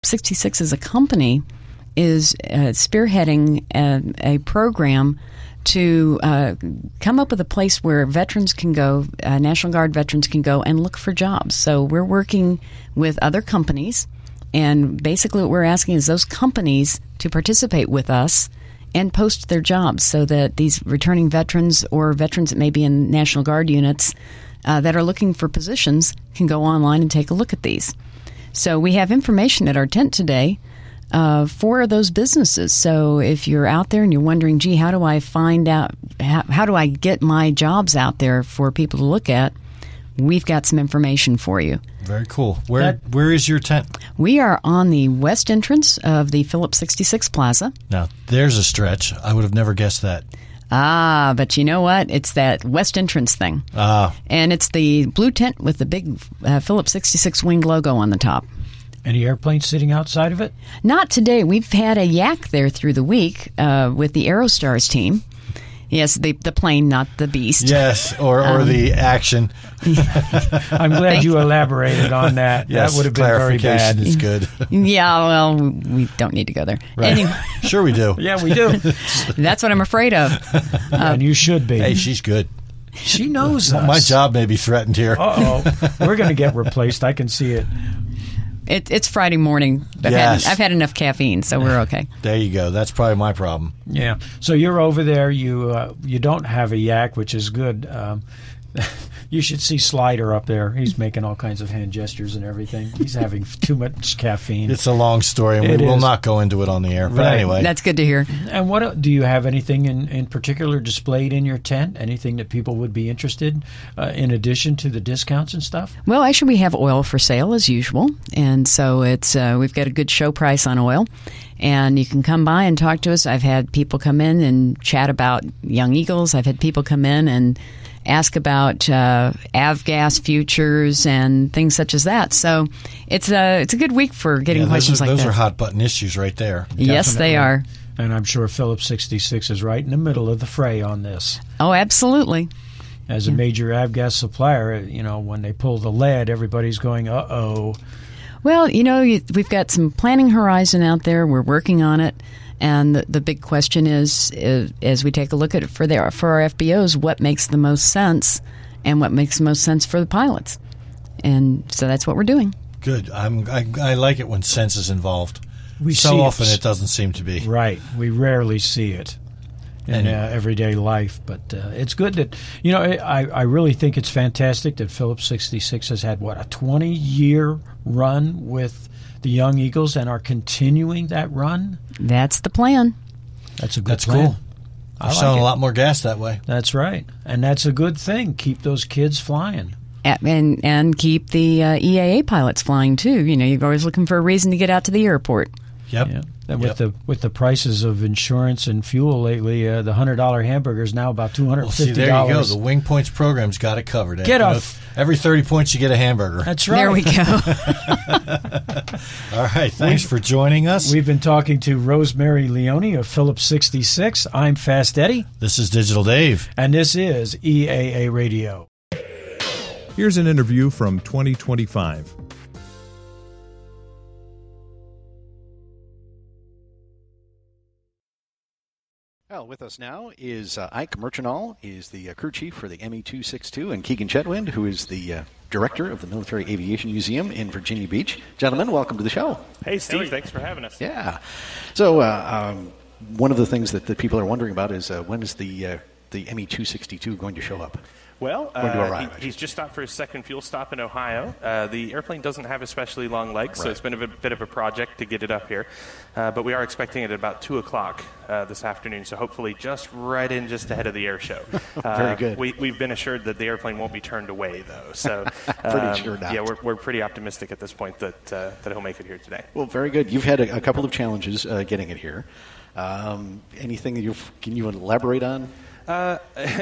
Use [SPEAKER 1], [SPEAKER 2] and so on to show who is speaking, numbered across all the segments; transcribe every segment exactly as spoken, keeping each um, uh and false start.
[SPEAKER 1] sixty-six as a company is uh, spearheading a, a program to uh, come up with a place where veterans can go, uh, National Guard veterans can go and look for jobs. So we're working with other companies, and basically what we're asking is those companies to participate with us and post their jobs so that these returning veterans or veterans that may be in National Guard units uh, that are looking for positions can go online and take a look at these. So we have information at our tent today uh, for those businesses. So if you're out there and you're wondering, gee, how do I find out, how, how do I get my jobs out there for people to look at, we've got some information for you.
[SPEAKER 2] Very cool. Where that, where is your tent?
[SPEAKER 1] We are on the west entrance of the Phillips sixty-six Plaza.
[SPEAKER 2] Now, there's a stretch. I would have never guessed that.
[SPEAKER 1] Ah, but you know what? It's that west entrance thing.
[SPEAKER 2] Ah.
[SPEAKER 1] And it's the blue tent with the big uh, Phillips sixty-six wing logo on the top.
[SPEAKER 3] Any airplanes sitting outside of it?
[SPEAKER 1] Not today. We've had a yak there through the week uh, with the Aerostars team. Yes, the the plane, not the beast.
[SPEAKER 2] Yes, or, or um, the action.
[SPEAKER 3] I'm glad you elaborated on that.
[SPEAKER 2] Yes,
[SPEAKER 3] that would have been very bad.
[SPEAKER 2] Is good.
[SPEAKER 1] Yeah, well, we don't need to go there.
[SPEAKER 2] Right.
[SPEAKER 1] Anyway.
[SPEAKER 2] Sure we do.
[SPEAKER 3] Yeah, we do.
[SPEAKER 1] That's what I'm afraid of.
[SPEAKER 3] Yeah, and you should be.
[SPEAKER 2] Hey, she's good.
[SPEAKER 3] She knows
[SPEAKER 2] well,
[SPEAKER 3] us.
[SPEAKER 2] My job may be threatened here.
[SPEAKER 3] Uh-oh. We're going to get replaced. I can see it.
[SPEAKER 1] It, it's Friday morning. I've,
[SPEAKER 2] yes.
[SPEAKER 1] had, I've had enough caffeine, so we're okay.
[SPEAKER 2] There you go. That's probably my problem.
[SPEAKER 3] Yeah. So you're over there. You uh, you don't have a yak, which is good. Um, you should see Slider up there. He's making all kinds of hand gestures and everything. He's having too much caffeine.
[SPEAKER 2] It's a long story, and
[SPEAKER 3] it
[SPEAKER 2] we will
[SPEAKER 3] is.
[SPEAKER 2] not go into it on the air. But
[SPEAKER 3] right.
[SPEAKER 2] anyway.
[SPEAKER 1] That's good to hear.
[SPEAKER 3] And what do you have anything in, in particular displayed in your tent? Anything that people would be interested uh, in addition to the discounts and stuff?
[SPEAKER 1] Well, actually, we have oil for sale as usual. And so it's uh, we've got a good show price on oil. And you can come by and talk to us. I've had people come in and chat about Young Eagles. I've had people come in and ask about uh, Avgas futures and things such as that. So it's a it's a good week for getting
[SPEAKER 2] yeah,
[SPEAKER 1] questions
[SPEAKER 2] are,
[SPEAKER 1] like
[SPEAKER 2] those
[SPEAKER 1] that.
[SPEAKER 2] Those are hot button issues right there.
[SPEAKER 1] Yes,
[SPEAKER 3] Definitely.
[SPEAKER 1] they are.
[SPEAKER 3] And I'm sure Phillips sixty-six is right in the middle of the fray on this.
[SPEAKER 1] Oh, absolutely.
[SPEAKER 3] As a
[SPEAKER 1] yeah.
[SPEAKER 3] major Avgas supplier, you know, when they pull the lead, everybody's going, uh-oh.
[SPEAKER 1] Well, you know, you, we've got some planning horizon out there. We're working on it. And the, the big question is, is, as we take a look at it for, the, for our F B Os, what makes the most sense and what makes the most sense for the pilots. And so that's what we're doing.
[SPEAKER 2] Good. I'm, I, I like it when sense is involved.
[SPEAKER 3] We
[SPEAKER 2] so
[SPEAKER 3] see
[SPEAKER 2] often
[SPEAKER 3] it,
[SPEAKER 2] it doesn't seem to be.
[SPEAKER 3] Right. We rarely see it in
[SPEAKER 2] anyway.
[SPEAKER 3] uh, everyday life. But uh, it's good that, you know, I, I really think it's fantastic that Phillips sixty-six has had, what, a twenty-year run with the Young Eagles and are continuing that run.
[SPEAKER 1] That's the plan.
[SPEAKER 3] That's a good
[SPEAKER 2] That's
[SPEAKER 3] plan.
[SPEAKER 2] cool. They're
[SPEAKER 3] like
[SPEAKER 2] selling
[SPEAKER 3] it.
[SPEAKER 2] a lot more gas that way.
[SPEAKER 3] That's right. And that's a good thing. Keep those kids flying.
[SPEAKER 1] And and keep the uh, E A A pilots flying, too. You know, you're always looking for a reason to get out to the airport.
[SPEAKER 2] Yep.
[SPEAKER 3] Yeah. And
[SPEAKER 2] yep.
[SPEAKER 3] with the with the prices of insurance and fuel lately, uh, the one hundred dollar hamburger is now about two hundred fifty dollars.
[SPEAKER 2] Well, see, there you go. The Wing Points program's got it covered.
[SPEAKER 3] Get
[SPEAKER 2] you know,
[SPEAKER 3] off.
[SPEAKER 2] Every thirty points, you get a hamburger.
[SPEAKER 3] That's right.
[SPEAKER 1] There we go.
[SPEAKER 2] All right. Thanks for joining us.
[SPEAKER 3] We've been talking to Rosemary Leone of Phillips sixty-six. I'm Fast Eddie.
[SPEAKER 2] This is Digital Dave.
[SPEAKER 3] And this is E A A Radio.
[SPEAKER 4] Here's an interview from twenty twenty-five.
[SPEAKER 5] Well, with us now is uh, Ike Merchanal, is the uh, crew chief for the M E two sixty-two, and Keegan Chetwynd, who is the uh, director of the Military Aviation Museum in Virginia Beach. Gentlemen, welcome to the show.
[SPEAKER 6] Hey, Steve. Hey. Thanks for having us.
[SPEAKER 5] Yeah. So uh, um, one of the things that, that people are wondering about is uh, when is the uh, the M E two sixty-two going to show up?
[SPEAKER 6] Well,
[SPEAKER 5] When to
[SPEAKER 6] uh,
[SPEAKER 5] arrive,
[SPEAKER 6] he, he's just stopped for his second fuel stop in Ohio. Uh, the airplane doesn't have especially long legs,
[SPEAKER 5] Right.
[SPEAKER 6] so it's been a bit, bit of a project to get it up here. Uh, but we are expecting it at about two o'clock uh, this afternoon, so hopefully just right in just ahead of the air show. Uh,
[SPEAKER 5] Very good.
[SPEAKER 6] We, we've been assured that the airplane won't be turned away, though. So,
[SPEAKER 5] Pretty
[SPEAKER 6] um,
[SPEAKER 5] sure not.
[SPEAKER 6] Yeah, we're, we're pretty optimistic at this point that, uh, that he'll make it here today.
[SPEAKER 5] Well, very good. You've had a, a couple of challenges uh, getting it here. Um, anything that you can you elaborate on?
[SPEAKER 6] Uh,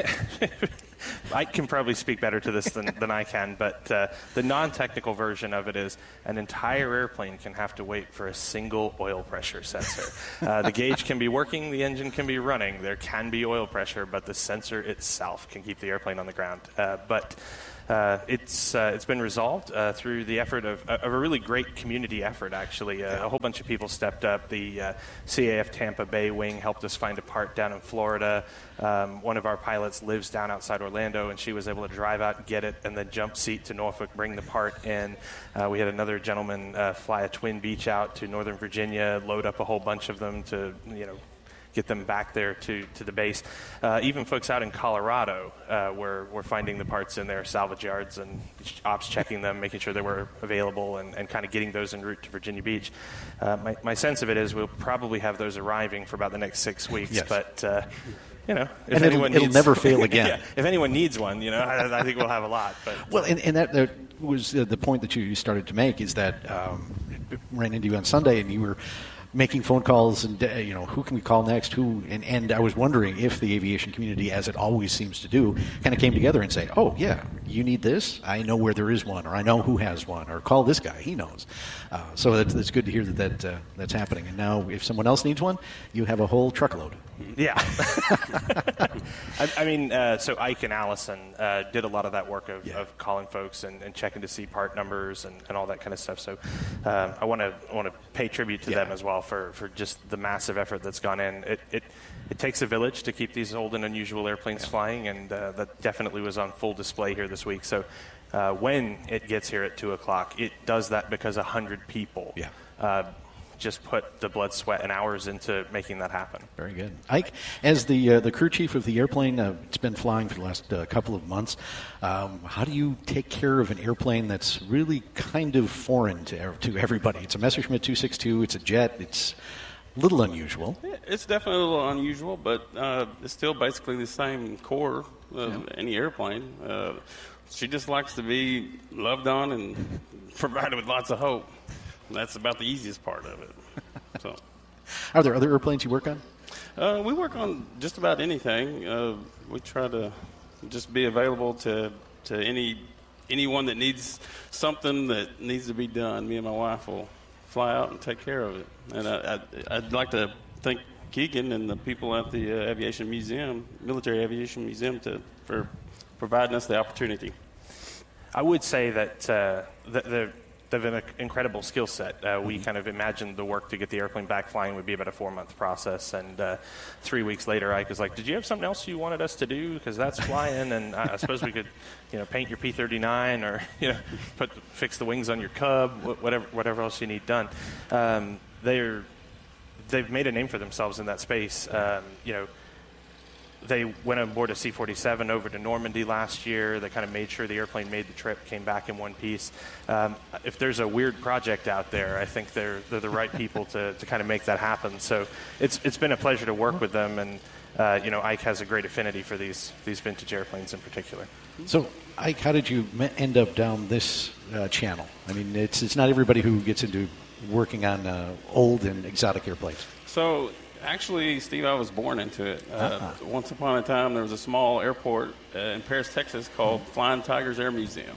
[SPEAKER 6] I can probably speak better to this than, than I can, but uh, the non-technical version of it is an entire airplane can have to wait for a single oil pressure sensor. Uh, the gauge can be working, the engine can be running, there can be oil pressure, but the sensor itself can keep the airplane on the ground. Uh, but uh, it's uh, it's been resolved uh, through the effort of, of a really great community effort, actually. Uh, a whole bunch of people stepped up. The uh, C A F Tampa Bay wing helped us find a part down in Florida. Um, one of our pilots lives down outside Orlando, and she was able to drive out and get it, and then jump seat to Norfolk, bring the part in. Uh, we had another gentleman uh, fly a twin beach out to Northern Virginia, load up a whole bunch of them to, you know, get them back there to, to the base. Uh, even folks out in Colorado uh, were, were finding the parts in their salvage yards and ops checking them, making sure they were available, and, and kind of getting those en route to Virginia Beach. Uh, my, my sense of it is we'll probably have those arriving for about the next six weeks.
[SPEAKER 5] Yes.
[SPEAKER 6] But, uh, you know, if
[SPEAKER 5] and
[SPEAKER 6] anyone
[SPEAKER 5] it'll, it'll
[SPEAKER 6] needs,
[SPEAKER 5] never fail again.
[SPEAKER 6] Yeah, if anyone needs one, you know, I, I think we'll have a lot. But
[SPEAKER 5] Well, and, and that, that was uh, the point that you, you started to make, is that um, it ran into you on Sunday, and you were making phone calls and, uh, you know, who can we call next? Who? And, and I was wondering if the aviation community, as it always seems to do, kind of came together and say, oh, yeah, you need this? I know where there is one, or I know who has one, or call this guy, he knows. Uh, so that's, that's good to hear that, that uh, that's happening. And now if someone else needs one, you have a whole truckload.
[SPEAKER 6] Yeah. I, I mean, uh, so Ike and Allison uh, did a lot of that work of,
[SPEAKER 5] Yeah.
[SPEAKER 6] of calling folks and, and checking to see part numbers and, and all that kind of stuff. So um, I want to want to pay tribute to
[SPEAKER 5] Yeah.
[SPEAKER 6] them as well for, for just the massive effort that's gone in. It, it it takes a village to keep these old and unusual airplanes yeah. flying, and uh, that definitely was on full display here this week. So uh, when it gets here at two o'clock, it does that because a hundred people.
[SPEAKER 5] Yeah.
[SPEAKER 6] Uh, just put the blood, sweat, and hours into making that happen.
[SPEAKER 5] Very good. Ike, as the uh, the crew chief of the airplane, uh, it's been flying for the last uh, couple of months. Um, how do you take care of an airplane that's really kind of foreign to, to everybody? It's a Messerschmitt two sixty-two. It's a jet. It's a little unusual.
[SPEAKER 7] It's definitely a little unusual, but uh, it's still basically the same core of
[SPEAKER 5] Yeah.
[SPEAKER 7] any airplane. Uh, she just likes to be loved on and provided with lots of hope. That's about the easiest part of it. So,
[SPEAKER 5] Are there other airplanes you work on?
[SPEAKER 7] uh, we work on just about anything. Uh, we try to just be available to to any anyone that needs something that needs to be done. Me and my wife will fly out and take care of it. And I, I, I'd like to thank Keegan and the people at the uh, Aviation Museum, Military Aviation Museum, to for providing us the opportunity.
[SPEAKER 6] I would say that uh, the, the They have an incredible skill set. Uh, we kind of imagined the work to get the airplane back flying would be about a four-month process, and uh, three weeks later, Ike was like, "Did you have something else you wanted us to do? Because that's flying, and I, I suppose we could, you know, paint your P thirty-nine, or you know, put fix the wings on your Cub, whatever, whatever else you need done." Um, they're they've made a name for themselves in that space. Um, you know. They went on board a C forty-seven over to Normandy last year. They kind of made sure the airplane made the trip, came back in one piece. Um, if there's a weird project out there, I think they're they're the right people to, to kind of make that happen. So it's it's been a pleasure to work with them, and uh, you know, Ike has a great affinity for these these vintage airplanes in particular.
[SPEAKER 5] So, Ike, how did you end up down this uh, channel? I mean, it's it's not everybody who gets into working on uh, old and exotic airplanes.
[SPEAKER 7] So, actually, Steve, I was born into it. Uh,
[SPEAKER 5] uh-huh.
[SPEAKER 7] Once upon a time, there was a small airport uh, in Paris, Texas, called Flying Tigers Air Museum.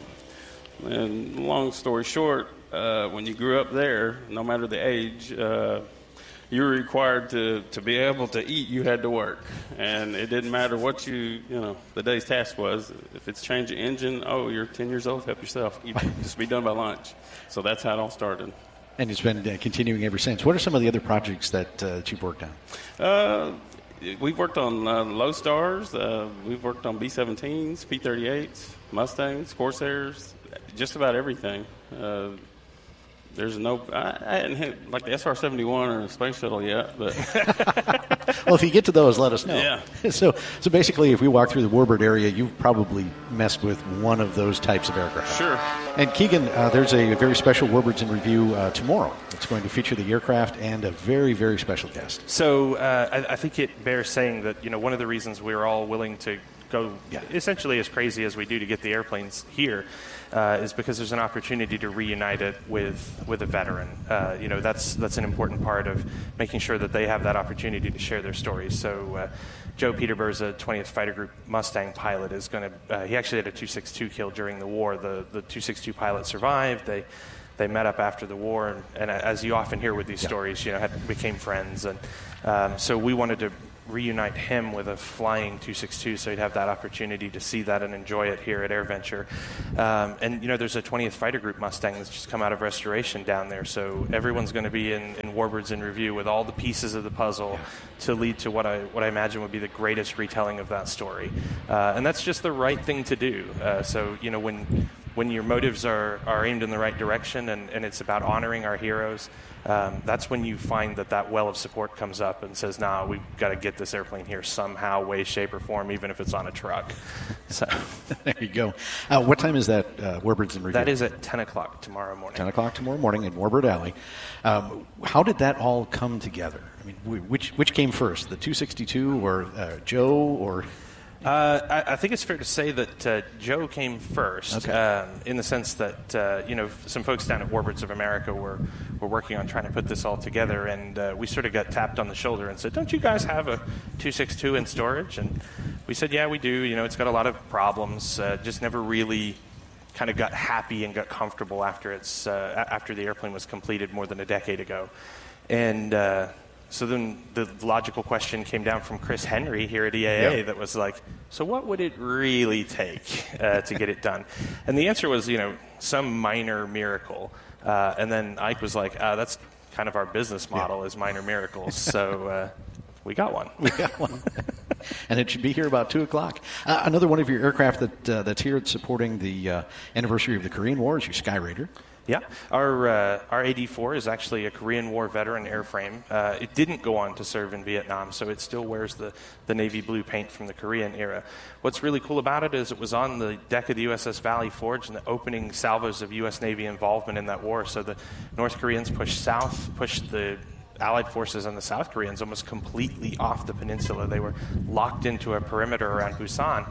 [SPEAKER 7] And long story short, uh, when you grew up there, no matter the age, uh, you were required to, to be able to eat. You had to work, and it didn't matter what you you know the day's task was. If it's change an engine, oh, you're ten years old, help yourself. You just be done by lunch. So that's how it all started.
[SPEAKER 5] And it's been uh, continuing ever since. What are some of the other projects that, uh, that you've worked on?
[SPEAKER 7] Uh, we've worked on uh, Low Stars. Uh, we've worked on B seventeens, P thirty-eights, Mustangs, Corsairs, just about everything. Uh, there's no, I, I hadn't hit like the S R seventy-one or the Space Shuttle yet, but
[SPEAKER 5] Well, if you get to those, let us know.
[SPEAKER 7] Yeah.
[SPEAKER 5] So, so basically, if we walk through the Warbird area, you've probably messed with one of those types of aircraft.
[SPEAKER 7] sure.
[SPEAKER 5] And Keegan, uh, there's a very special Warbirds in Review uh, tomorrow. It's going to feature the aircraft and a very, very special guest.
[SPEAKER 6] So uh, I, I think it bears saying that, you know, one of the reasons we're all willing to go
[SPEAKER 5] Yeah.
[SPEAKER 6] essentially as crazy as we do to get the airplanes here uh, is because there's an opportunity to reunite it with with a veteran. Uh, you know, that's that's an important part of making sure that they have that opportunity to share their stories. So uh, Joe Peterborough, a twentieth Fighter Group Mustang pilot, is going to. Uh, he actually had a two sixty-two kill during the war. The the two sixty-two pilot survived. They they met up after the war, and, and as you often hear with these
[SPEAKER 5] Yeah.
[SPEAKER 6] stories, you know, had, became friends, and um, so we wanted to reunite him with a flying two sixty-two, so he'd have that opportunity to see that and enjoy it here at AirVenture. Um, and, you know, there's a twentieth Fighter Group Mustang that's just come out of restoration down there, so everyone's going to be in, in Warbirds in Review with all the pieces of the puzzle to lead to what I what I imagine would be the greatest retelling of that story. Uh, and that's just the right thing to do. Uh, so, you know, when when your motives are, are aimed in the right direction and, and it's about honoring our heroes, Um, that's when you find that that well of support comes up and says, nah, we've got to get this airplane here somehow, way, shape, or form, even if it's on a truck. So
[SPEAKER 5] there you go. Uh, what time is that, uh, Warbirds in Review?
[SPEAKER 6] That is at ten o'clock tomorrow morning.
[SPEAKER 5] ten o'clock tomorrow morning in Warbird Alley. Um, how did that all come together? I mean, which which came first, the two sixty-two or uh, Joe or...
[SPEAKER 6] Uh, I, I think it's fair to say that uh, Joe came first,
[SPEAKER 5] okay.
[SPEAKER 6] um, in the sense that uh, you know some folks down at Warbirds of America were were working on trying to put this all together, and uh, we sort of got tapped on the shoulder and said, "Don't you guys have a two sixty-two in storage?" And we said, "Yeah, we do. You know, it's got a lot of problems. Uh, just never really kind of got happy and got comfortable after it's uh, after the airplane was completed more than a decade ago." And uh, so then the logical question came down from Chris Henry here at E A A
[SPEAKER 5] yep.
[SPEAKER 6] that was like, so what would it really take uh, to get it done? And the answer was, you know, some minor miracle. Uh, and then Ike was like, uh, that's kind of our business model yeah. is minor miracles. So uh, we got one.
[SPEAKER 5] We got one. And it should be here about two o'clock. Uh, another one of your aircraft that uh, that's here supporting the uh, anniversary of the Korean War is your Sky Raider.
[SPEAKER 6] Yeah, our uh, our A D four is actually a Korean War veteran airframe. Uh, it didn't go on to serve in Vietnam, so it still wears the, the navy blue paint from the Korean era. What's really cool about it is it was on the deck of the U S S Valley Forge in the opening salvos of U S Navy involvement in that war. So the North Koreans pushed south, pushed the Allied forces and the South Koreans almost completely off the peninsula. They were locked into a perimeter around Busan.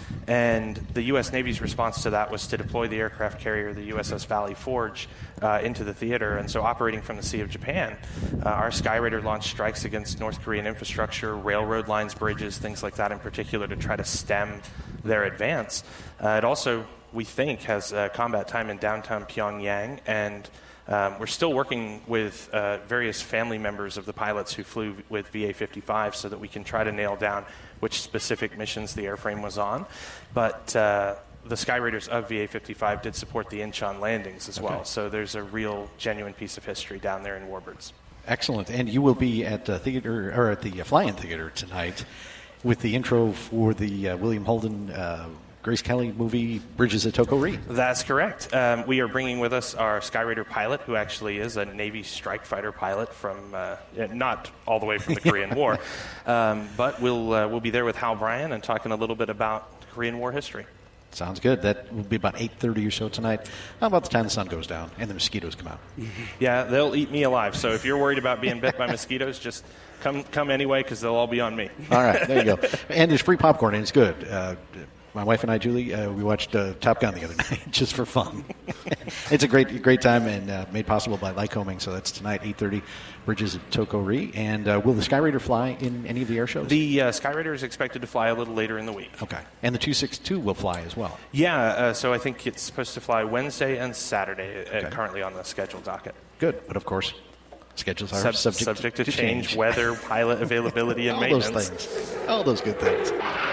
[SPEAKER 6] And the U S Navy's response to that was to deploy the aircraft carrier, the U S S Valley Forge, uh, into the theater. And so operating from the Sea of Japan, uh, our Sky Raider launched strikes against North Korean infrastructure, railroad lines, bridges, things like that in particular to try to stem their advance. Uh, it also, we think, has uh, combat time in downtown Pyongyang, and Um, we're still working with uh, various family members of the pilots who flew with V A fifty-five so that we can try to nail down which specific missions the airframe was on. But uh, the Sky Raiders of V A fifty-five did support the Incheon landings as okay. well. So there's a real, genuine piece of history down there in Warbirds.
[SPEAKER 5] Excellent. And you will be at the theater, or at the uh, Fly-In Theater tonight with the intro for the uh, William Holden uh Grace Kelly movie, Bridges at Toko-Ri.
[SPEAKER 6] That's correct. Um, we are bringing with us our Sky Raider pilot, who actually is a Navy strike fighter pilot from, uh, not all the way from the Korean War, um, but we'll uh, we'll be there with Hal Bryan and talking a little bit about Korean War history.
[SPEAKER 5] Sounds good. That will be about eight thirty or so tonight, about the time the sun goes down and the mosquitoes come out.
[SPEAKER 6] Yeah, they'll eat me alive. So if you're worried about being bit by mosquitoes, just come come anyway, because they'll all be on me.
[SPEAKER 5] All right, there you go. And there's free popcorn, and it's good. Uh, My wife and I, Julie, uh, we watched uh, Top Gun the other night just for fun. It's a great great time and uh, made possible by Lycoming. So that's tonight, eight thirty, Bridges at Toko-Ri. And uh, will the Sky Raider fly in any of the air shows?
[SPEAKER 6] The uh, Sky Raider is expected to fly a little later in the week.
[SPEAKER 5] Okay. And the two sixty-two will fly as well?
[SPEAKER 6] Yeah, uh, so I think it's supposed to fly Wednesday and Saturday, uh,
[SPEAKER 5] okay.
[SPEAKER 6] currently on the scheduled docket.
[SPEAKER 5] Good. But, of course, schedules are
[SPEAKER 6] Sub-
[SPEAKER 5] subject,
[SPEAKER 6] subject to,
[SPEAKER 5] to
[SPEAKER 6] change,
[SPEAKER 5] change.
[SPEAKER 6] Weather, pilot availability, and
[SPEAKER 5] All
[SPEAKER 6] maintenance.
[SPEAKER 5] those things. All those good things.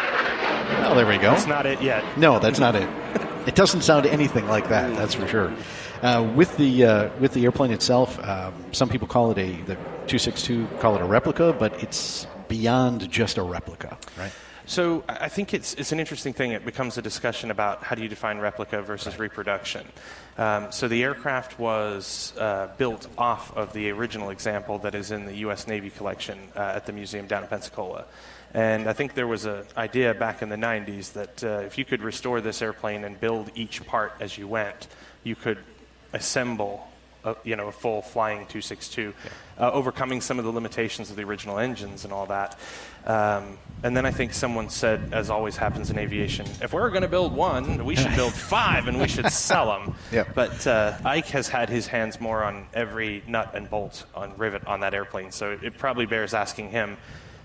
[SPEAKER 5] Oh, there we go.
[SPEAKER 6] That's not it yet.
[SPEAKER 5] No, that's not it. It doesn't sound anything like that, that's for sure. Uh, with the uh, with the airplane itself, um, some people call it a, the two sixty-two call it a replica, but it's beyond just a replica, right?
[SPEAKER 6] So I think it's it's an interesting thing. It becomes a discussion about how do you define replica versus right. reproduction. Um, so the aircraft was uh, built off of the original example that is in the U S Navy collection uh, at the museum down in Pensacola. And I think there was an idea back in the nineties that uh, if you could restore this airplane and build each part as you went, you could assemble a, you know, a full flying two sixty-two, yeah. uh, overcoming some of the limitations of the original engines and all that. Um, and then I think someone said, as always happens in aviation, if we're going to build one, we should build five and we should sell them.
[SPEAKER 5] Yeah.
[SPEAKER 6] But uh, Ike has had his hands more on every nut and bolt on rivet on that airplane, so it, it probably bears asking him,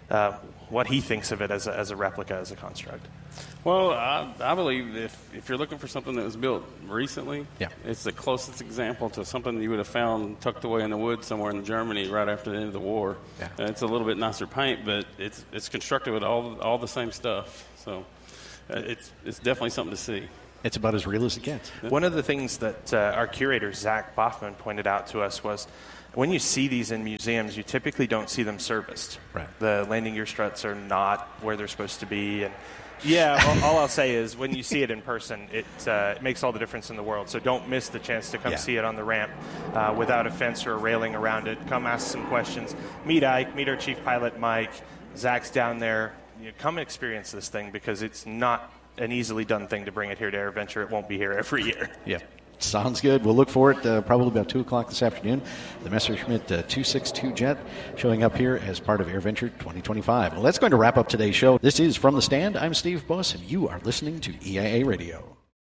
[SPEAKER 6] uh, what he thinks of it as a, as a replica, as a construct.
[SPEAKER 7] Well, I, I believe if, if you're looking for something that was built recently,
[SPEAKER 5] yeah.
[SPEAKER 7] it's the closest example to something that you would have found tucked away in the woods somewhere in Germany right after the end of the war.
[SPEAKER 5] Yeah.
[SPEAKER 7] And it's a little bit nicer paint, but it's it's constructed with all all the same stuff. So uh, it's it's definitely something to see.
[SPEAKER 5] It's about as real as it gets.
[SPEAKER 6] One of the things that uh, our curator, Zach Boffman, pointed out to us was when you see these in museums, you typically don't see them serviced.
[SPEAKER 5] Right.
[SPEAKER 6] The landing gear struts are not where they're supposed to be. And yeah, all, all I'll say is when you see it in person, it, uh, it makes all the difference in the world. So don't miss the chance to come
[SPEAKER 5] yeah.
[SPEAKER 6] see it on the ramp uh, without a fence or a railing around it. Come ask some questions. Meet Ike, meet our chief pilot, Mike. Zach's down there. You know, come experience this thing because it's not an easily done thing to bring it here to AirVenture. It won't be here every year.
[SPEAKER 5] Yeah. Sounds good. We'll look for it uh, probably about two o'clock this afternoon. The Messerschmitt uh, two sixty-two jet showing up here as part of AirVenture twenty twenty-five. Well, that's going to wrap up today's show. This is From the Stand. I'm Steve Buss, and you are listening to E I A Radio.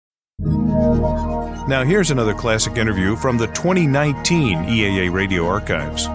[SPEAKER 4] Now here's another classic interview from the twenty nineteen E I A Radio archives.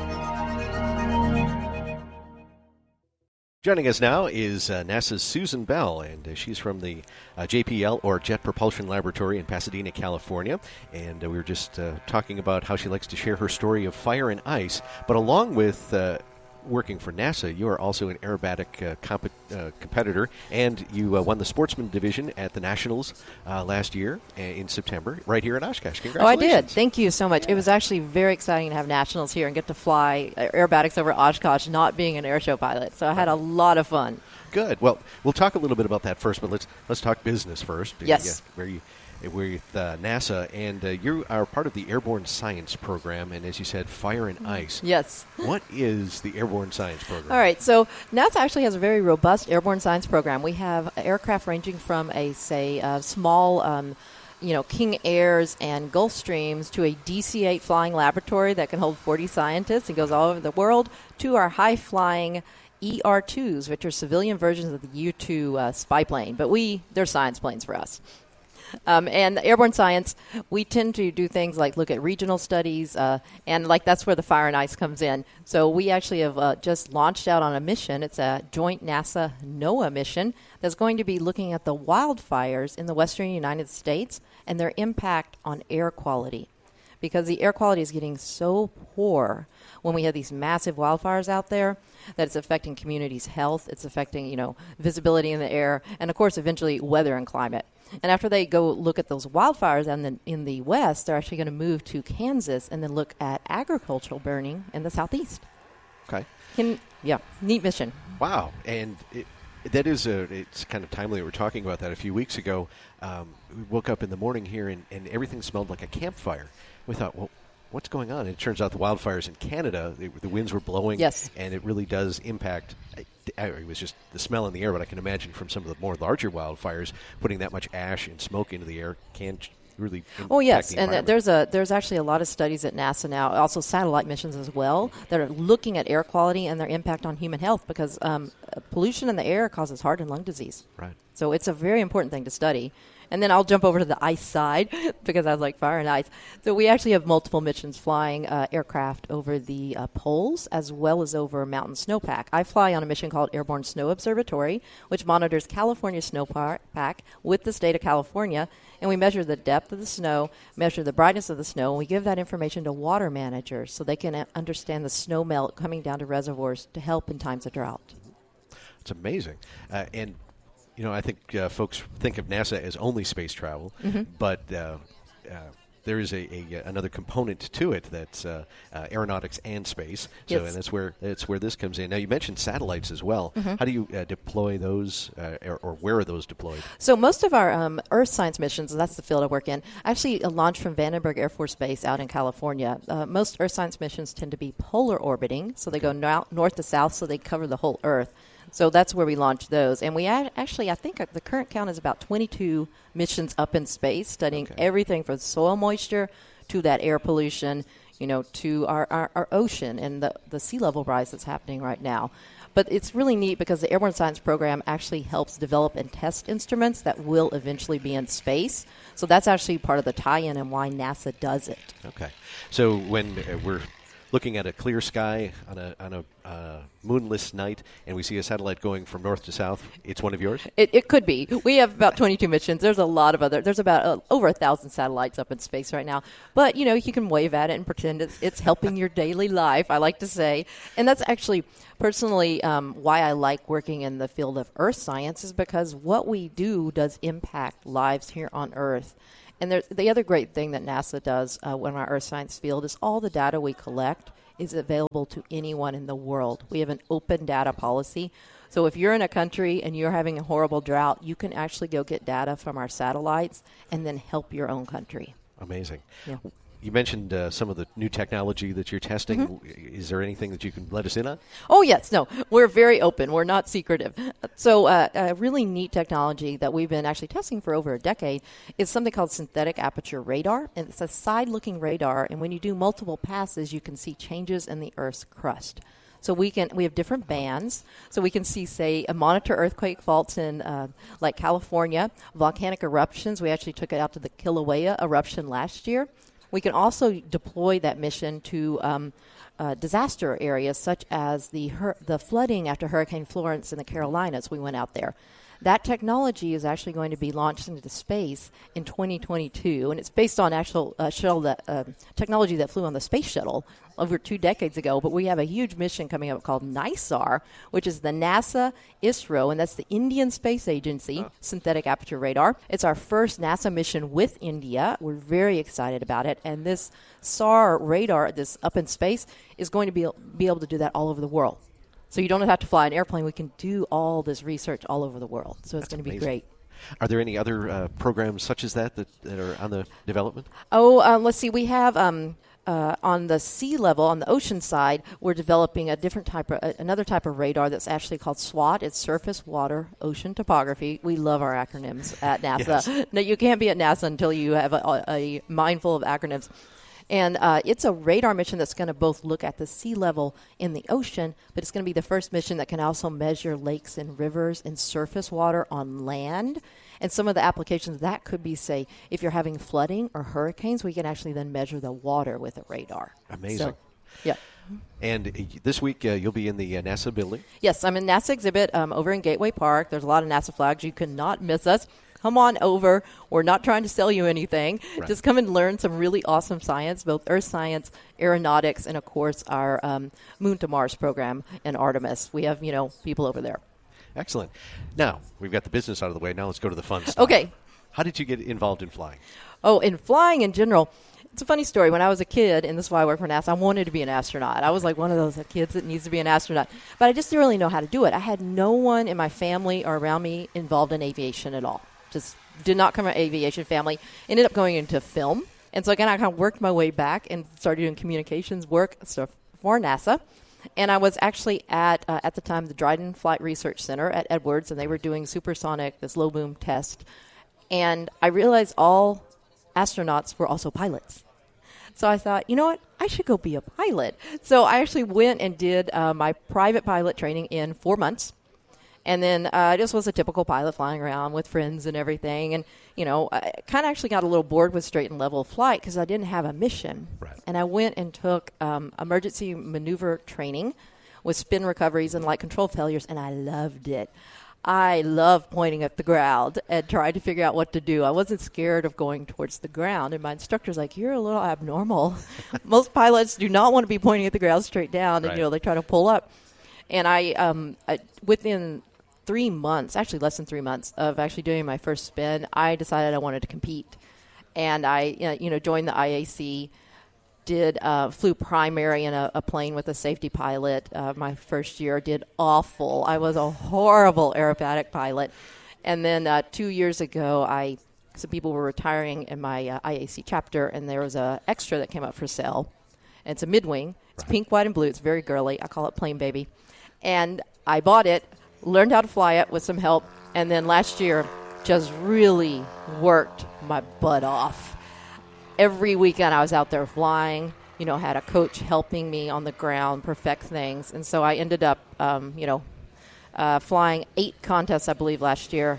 [SPEAKER 5] Joining us now is uh, NASA's Susan Bell, and uh, she's from the uh, J P L, or Jet Propulsion Laboratory in Pasadena, California. And uh, we were just uh, talking about how she likes to share her story of fire and ice. But along with uh, working for NASA, you are also an aerobatic uh, comp- uh, competitor, and you uh, won the Sportsman Division at the Nationals uh, last year uh, in September, right here in Oshkosh. Congratulations.
[SPEAKER 8] Oh, I did. Thank you so much. It was actually very exciting to have Nationals here and get to fly aerobatics over Oshkosh, not being an airshow pilot. So I had a lot of fun.
[SPEAKER 5] Good. Well, we'll talk a little bit about that first, but let's let's talk business first.
[SPEAKER 8] Yes.
[SPEAKER 5] Where you with uh, NASA, and uh, you are part of the Airborne Science Program, and as you said, fire and ice.
[SPEAKER 8] Yes.
[SPEAKER 5] What is the Airborne Science Program?
[SPEAKER 8] All right, so NASA actually has a very robust airborne science program. We have aircraft ranging from a, say, a small, um, you know, King Airs and Gulfstreams to a D C eight flying laboratory that can hold forty scientists and goes all over the world, to our high-flying E R twos, which are civilian versions of the U two uh, spy plane. But we, they're science planes for us. Um, and airborne science, we tend to do things like look at regional studies, uh, and like that's where the fire and ice comes in. So we actually have uh, just launched out on a mission. It's a joint NASA NOAA mission that's going to be looking at the wildfires in the western United States and their impact on air quality. Because the air quality is getting so poor when we have these massive wildfires out there that it's affecting communities' health, it's affecting, you know, visibility in the air, and of course eventually weather and climate. And after they go look at those wildfires and then in the west, they're actually going to move to Kansas and then look at agricultural burning in the southeast.
[SPEAKER 5] Okay.
[SPEAKER 8] Can, yeah, neat mission.
[SPEAKER 5] Wow. And it, that is a, it's kind of timely. We were talking about that a few weeks ago. Um, we woke up in the morning here and, and everything smelled like a campfire. We thought, well, what's going on? And it turns out the wildfires in Canada, they, the winds were blowing.
[SPEAKER 8] Yes. And
[SPEAKER 5] it really does impact. It was just the smell in the air, but I can imagine from some of the more larger wildfires, putting that much ash and smoke into the air can really impact
[SPEAKER 8] Oh, yes,
[SPEAKER 5] the
[SPEAKER 8] and there's a there's actually a lot of studies at NASA now, also satellite missions as well, that are looking at air quality and their impact on human health because um, pollution in the air causes heart and lung disease.
[SPEAKER 5] Right.
[SPEAKER 8] So it's a very important thing to study. And then I'll jump over to the ice side because I was like fire and ice. So we actually have multiple missions flying uh, aircraft over the uh, poles as well as over mountain snowpack. I fly on a mission called Airborne Snow Observatory, which monitors California snowpack with the state of California, and we measure the depth of the snow, measure the brightness of the snow, and we give that information to water managers so they can uh, understand the snow melt coming down to reservoirs to help in times of drought.
[SPEAKER 5] It's amazing. Uh, and You know, I think uh, folks think of NASA as only space travel, mm-hmm. but uh, uh, there is a, a another component to it that's uh, uh, aeronautics and space. So,
[SPEAKER 8] yes.
[SPEAKER 5] and that's where that's where this comes in. Now, you mentioned satellites as well.
[SPEAKER 8] Mm-hmm.
[SPEAKER 5] How do you uh, deploy those, uh, or, or where are those deployed?
[SPEAKER 8] So most of our um, Earth science missions, and that's the field I work in, actually uh, launched from Vandenberg Air Force Base out in California. Uh, most Earth science missions tend to be polar orbiting, so they go no- north to south, so they cover the whole Earth. So that's where we launched those. And we ad- actually, I think the current count is about twenty-two missions up in space, studying
[SPEAKER 5] okay.
[SPEAKER 8] everything from soil moisture to that air pollution, you know, to our, our, our ocean and the, the sea level rise that's happening right now. But it's really neat because the Airborne Science Program actually helps develop and test instruments that will eventually be in space. So that's actually part of the tie-in and why NASA does it.
[SPEAKER 5] Okay. So when uh, we're looking at a clear sky on a on a uh, moonless night, and we see a satellite going from north to south, it's one of yours?
[SPEAKER 8] It, it could be. We have about twenty-two missions. There's a lot of other. There's about uh, over a thousand satellites up in space right now. But you know, you can wave at it and pretend it's it's helping your daily life. I like to say, and that's actually personally um, why I like working in the field of Earth science, is because what we do does impact lives here on Earth. And there's, the other great thing that NASA does uh, in our Earth science field is all the data we collect is available to anyone in the world. We have an open data policy. So if you're in a country and you're having a horrible drought, you can actually go get data from our satellites and then help your own country.
[SPEAKER 5] Amazing.
[SPEAKER 8] Yeah.
[SPEAKER 5] You mentioned uh, some of the new technology that you're testing. Mm-hmm. Is there anything that you can let us in on?
[SPEAKER 8] Oh, yes. No, we're very open. We're not secretive. So uh, a really neat technology that we've been actually testing for over a decade is something called synthetic aperture radar. And it's a side-looking radar. And when you do multiple passes, you can see changes in the Earth's crust. So we can we have different bands. So we can see, say, a monitor earthquake faults in uh, like California, volcanic eruptions. We actually took it out to the Kilauea eruption last year. We can also deploy that mission to um, uh, disaster areas such as the hur- the flooding after Hurricane Florence in the Carolinas. We went out there. That technology is actually going to be launched into space in twenty twenty-two, and it's based on actual uh, shuttle that, uh, technology that flew on the space shuttle over two decades ago. But we have a huge mission coming up called NISAR, which is the NASA ISRO, and that's the Indian Space Agency oh. synthetic aperture radar. It's our first NASA mission with India. We're very excited about it, and this S A R radar, this up in space, is going to be be able to do that all over the world. So you don't have to fly an airplane. We can do all this research all over the world. So it's going to be great.
[SPEAKER 5] Are there any other uh, programs such as that, that that are on the development?
[SPEAKER 8] Oh, um, let's see. We have um, uh, on the sea level, on the ocean side, we're developing a different type of, uh, another type of radar that's actually called SWOT. It's Surface Water Ocean Topography. We love our acronyms at NASA. Yes. No, you can't be at NASA until you have a, a mindful of acronyms. And uh, it's a radar mission that's going to both look at the sea level in the ocean, but it's going to be the first mission that can also measure lakes and rivers and surface water on land. And some of the applications that could be, say, if you're having flooding or hurricanes, we can actually then measure the water with a radar.
[SPEAKER 5] Amazing.
[SPEAKER 8] So, yeah.
[SPEAKER 5] And uh, this week uh, you'll be in the uh, NASA building?
[SPEAKER 8] Yes, I'm in NASA exhibit um, over in Gateway Park. There's a lot of NASA flags. You cannot miss us. Come on over. We're not trying to sell you anything. Right. Just come and learn some really awesome science, both earth science, aeronautics, and, of course, our um, Moon to Mars program in Artemis. We have, you know, people over there.
[SPEAKER 5] Excellent. Now, we've got the business out of the way. Now let's go to the fun stuff.
[SPEAKER 8] Okay.
[SPEAKER 5] How did you get involved in flying?
[SPEAKER 8] Oh, in flying in general, it's a funny story. When I was a kid, and this is why I work for NASA, I wanted to be an astronaut. I was like one of those kids that needs to be an astronaut. But I just didn't really know how to do it. I had no one in my family or around me involved in aviation at all. Just did not come from an aviation family. Ended up going into film. And so again, I kind of worked my way back and started doing communications work stuff for NASA. And I was actually at, uh, at the time, the Dryden Flight Research Center at Edwards, and they were doing supersonic, this low boom test. And I realized all astronauts were also pilots. So I thought, you know what? I should go be a pilot. So I actually went and did uh, my private pilot training in four months. And then uh, I just was a typical pilot flying around with friends and everything. And, you know, I kind of actually got a little bored with straight and level flight because I didn't have a mission.
[SPEAKER 5] Right.
[SPEAKER 8] And I went and took um, emergency maneuver training with spin recoveries and light control failures, and I loved it. I love pointing at the ground and trying to figure out what to do. I wasn't scared of going towards the ground. And my instructor's like, you're a little abnormal. Most pilots do not want to be pointing at the ground straight down.
[SPEAKER 5] Right.
[SPEAKER 8] And, you know, they try to pull up. And I, um, I within three months, actually less than three months of actually doing my first spin, I decided I wanted to compete. And I, you know, joined the I A C, did, uh, flew primary in a, a plane with a safety pilot uh, my first year, did awful. I was a horrible aerobatic pilot. And then uh, two years ago, I some people were retiring in my uh, I A C chapter, and there was a extra that came up for sale. And it's a mid-wing. It's
[SPEAKER 5] right.
[SPEAKER 8] pink, white, and blue. It's very girly. I call it Plain Baby. And I bought it, learned how to fly it with some help, and then last year just really worked my butt off. Every weekend I was out there flying, you know, had a coach helping me on the ground perfect things. And so I ended up, um, you know, uh, flying eight contests, I believe, last year.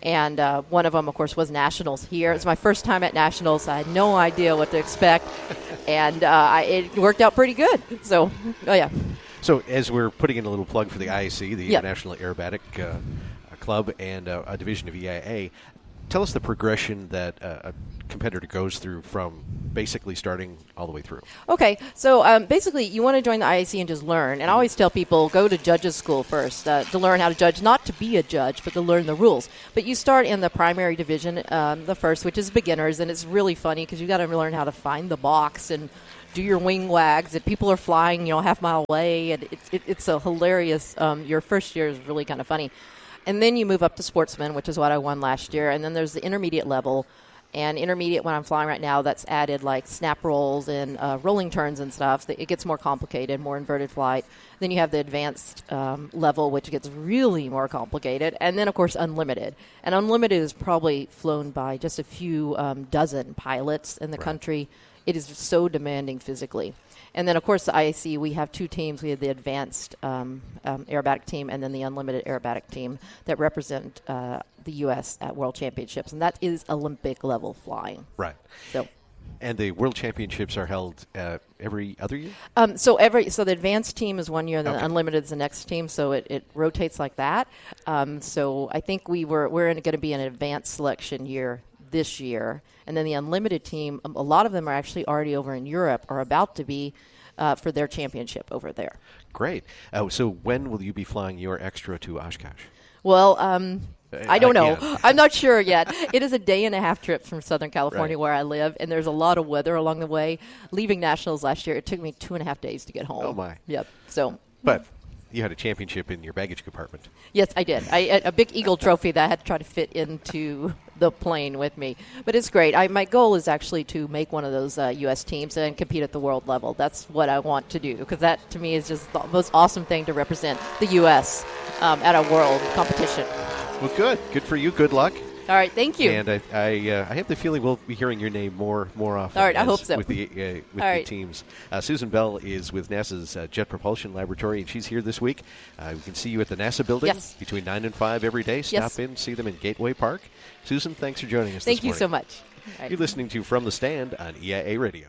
[SPEAKER 8] And uh, one of them, of course, was Nationals here. It was my first time at Nationals. I had no idea what to expect, and uh, I, it worked out pretty good. So, oh, yeah.
[SPEAKER 5] So as we're putting in a little plug for the I A C, the
[SPEAKER 8] yep.
[SPEAKER 5] International Aerobatic uh, Club, and uh, a division of E I A, tell us the progression that uh, a competitor goes through from basically starting all the way through.
[SPEAKER 8] Okay, so um, basically you want to join the I A C and just learn. And I always tell people, go to judges school first uh, to learn how to judge, not to be a judge, but to learn the rules. But you start in the primary division, um, the first, which is beginners, and it's really funny because you got to learn how to find the box and do your wing wags, and people are flying, you know, half mile away, and it's it, it's a hilarious. Um, your first year is really kind of funny. And then you move up to sportsman, which is what I won last year. And then there's the intermediate level. And intermediate, when I'm flying right now, that's added like snap rolls and uh, rolling turns and stuff. It gets more complicated, more inverted flight. Then you have the advanced um, level, which gets really more complicated. And then, of course, unlimited. And unlimited is probably flown by just a few um, dozen pilots in the right. country. It is so demanding physically. And then, of course, the I A C, we have two teams. We have the advanced um, um, aerobatic team and then the unlimited aerobatic team that represent uh, the U S at World Championships. And that is Olympic-level flying.
[SPEAKER 5] Right.
[SPEAKER 8] So,
[SPEAKER 5] and the World Championships are held uh, every other year?
[SPEAKER 8] Um, so every so the advanced team is one year, and then
[SPEAKER 5] okay.
[SPEAKER 8] the unlimited is the next team. So it, it rotates like that. Um, so I think we were we're going to be an advanced selection year this year. And then the unlimited team, a lot of them are actually already over in Europe or about to be uh, for their championship over there.
[SPEAKER 5] Great. Uh, so when will you be flying your extra to Oshkosh?
[SPEAKER 8] Well, um, I don't
[SPEAKER 5] I
[SPEAKER 8] know.
[SPEAKER 5] can't.
[SPEAKER 8] I'm not sure yet. It is a day and a half trip from Southern California
[SPEAKER 5] right.
[SPEAKER 8] where I live, and there's a lot of weather along the way. Leaving Nationals last year, it took me two and a half days to get home.
[SPEAKER 5] Oh, my.
[SPEAKER 8] Yep. So.
[SPEAKER 5] But you had a championship in your baggage compartment.
[SPEAKER 8] Yes, I did. I, a big Eagle trophy that I had to try to fit into the plane with me. But it's great. I, my goal is actually to make one of those uh, U S teams and compete at the world level. That's what I want to do, because that, to me, is just the most awesome thing to represent the U S um, at a world competition.
[SPEAKER 5] Well, good. Good for you. Good luck.
[SPEAKER 8] All right, thank you.
[SPEAKER 5] And I, I, uh, I have the feeling we'll be hearing your name more, more often.
[SPEAKER 8] All right, I
[SPEAKER 5] as,
[SPEAKER 8] hope so.
[SPEAKER 5] With the uh, with
[SPEAKER 8] All
[SPEAKER 5] the
[SPEAKER 8] right.
[SPEAKER 5] teams, uh, Susan Bell is with NASA's uh, Jet Propulsion Laboratory, and she's here this week. Uh, we can see you at the NASA building
[SPEAKER 8] yes.
[SPEAKER 5] between nine and five every day. Stop
[SPEAKER 8] yes.
[SPEAKER 5] in, see them in Gateway Park. Susan, thanks for joining us.
[SPEAKER 8] Thank
[SPEAKER 5] this
[SPEAKER 8] you
[SPEAKER 5] morning.
[SPEAKER 8] so much. Right.
[SPEAKER 5] You're listening to From the Stand on E I A Radio.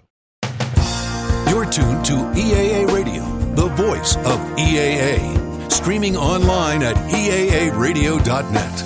[SPEAKER 9] You're tuned to E A A Radio, the voice of E A A. Streaming online at E A A radio dot net.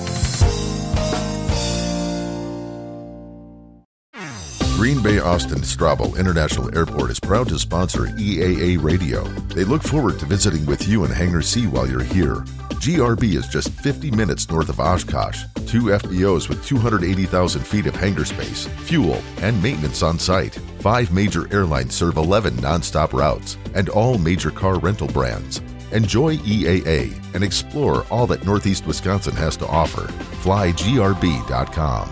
[SPEAKER 10] Green Bay Austin Strabo International Airport is proud to sponsor E A A Radio. They look forward to visiting with you in Hangar C while you're here. G R B is just fifty minutes north of Oshkosh. Two F B Os with two hundred eighty thousand feet of hangar space, fuel, and maintenance on site. Five major airlines serve eleven nonstop routes, and all major car rental brands. Enjoy E A A and explore all that Northeast Wisconsin has to offer. Fly G R B dot com.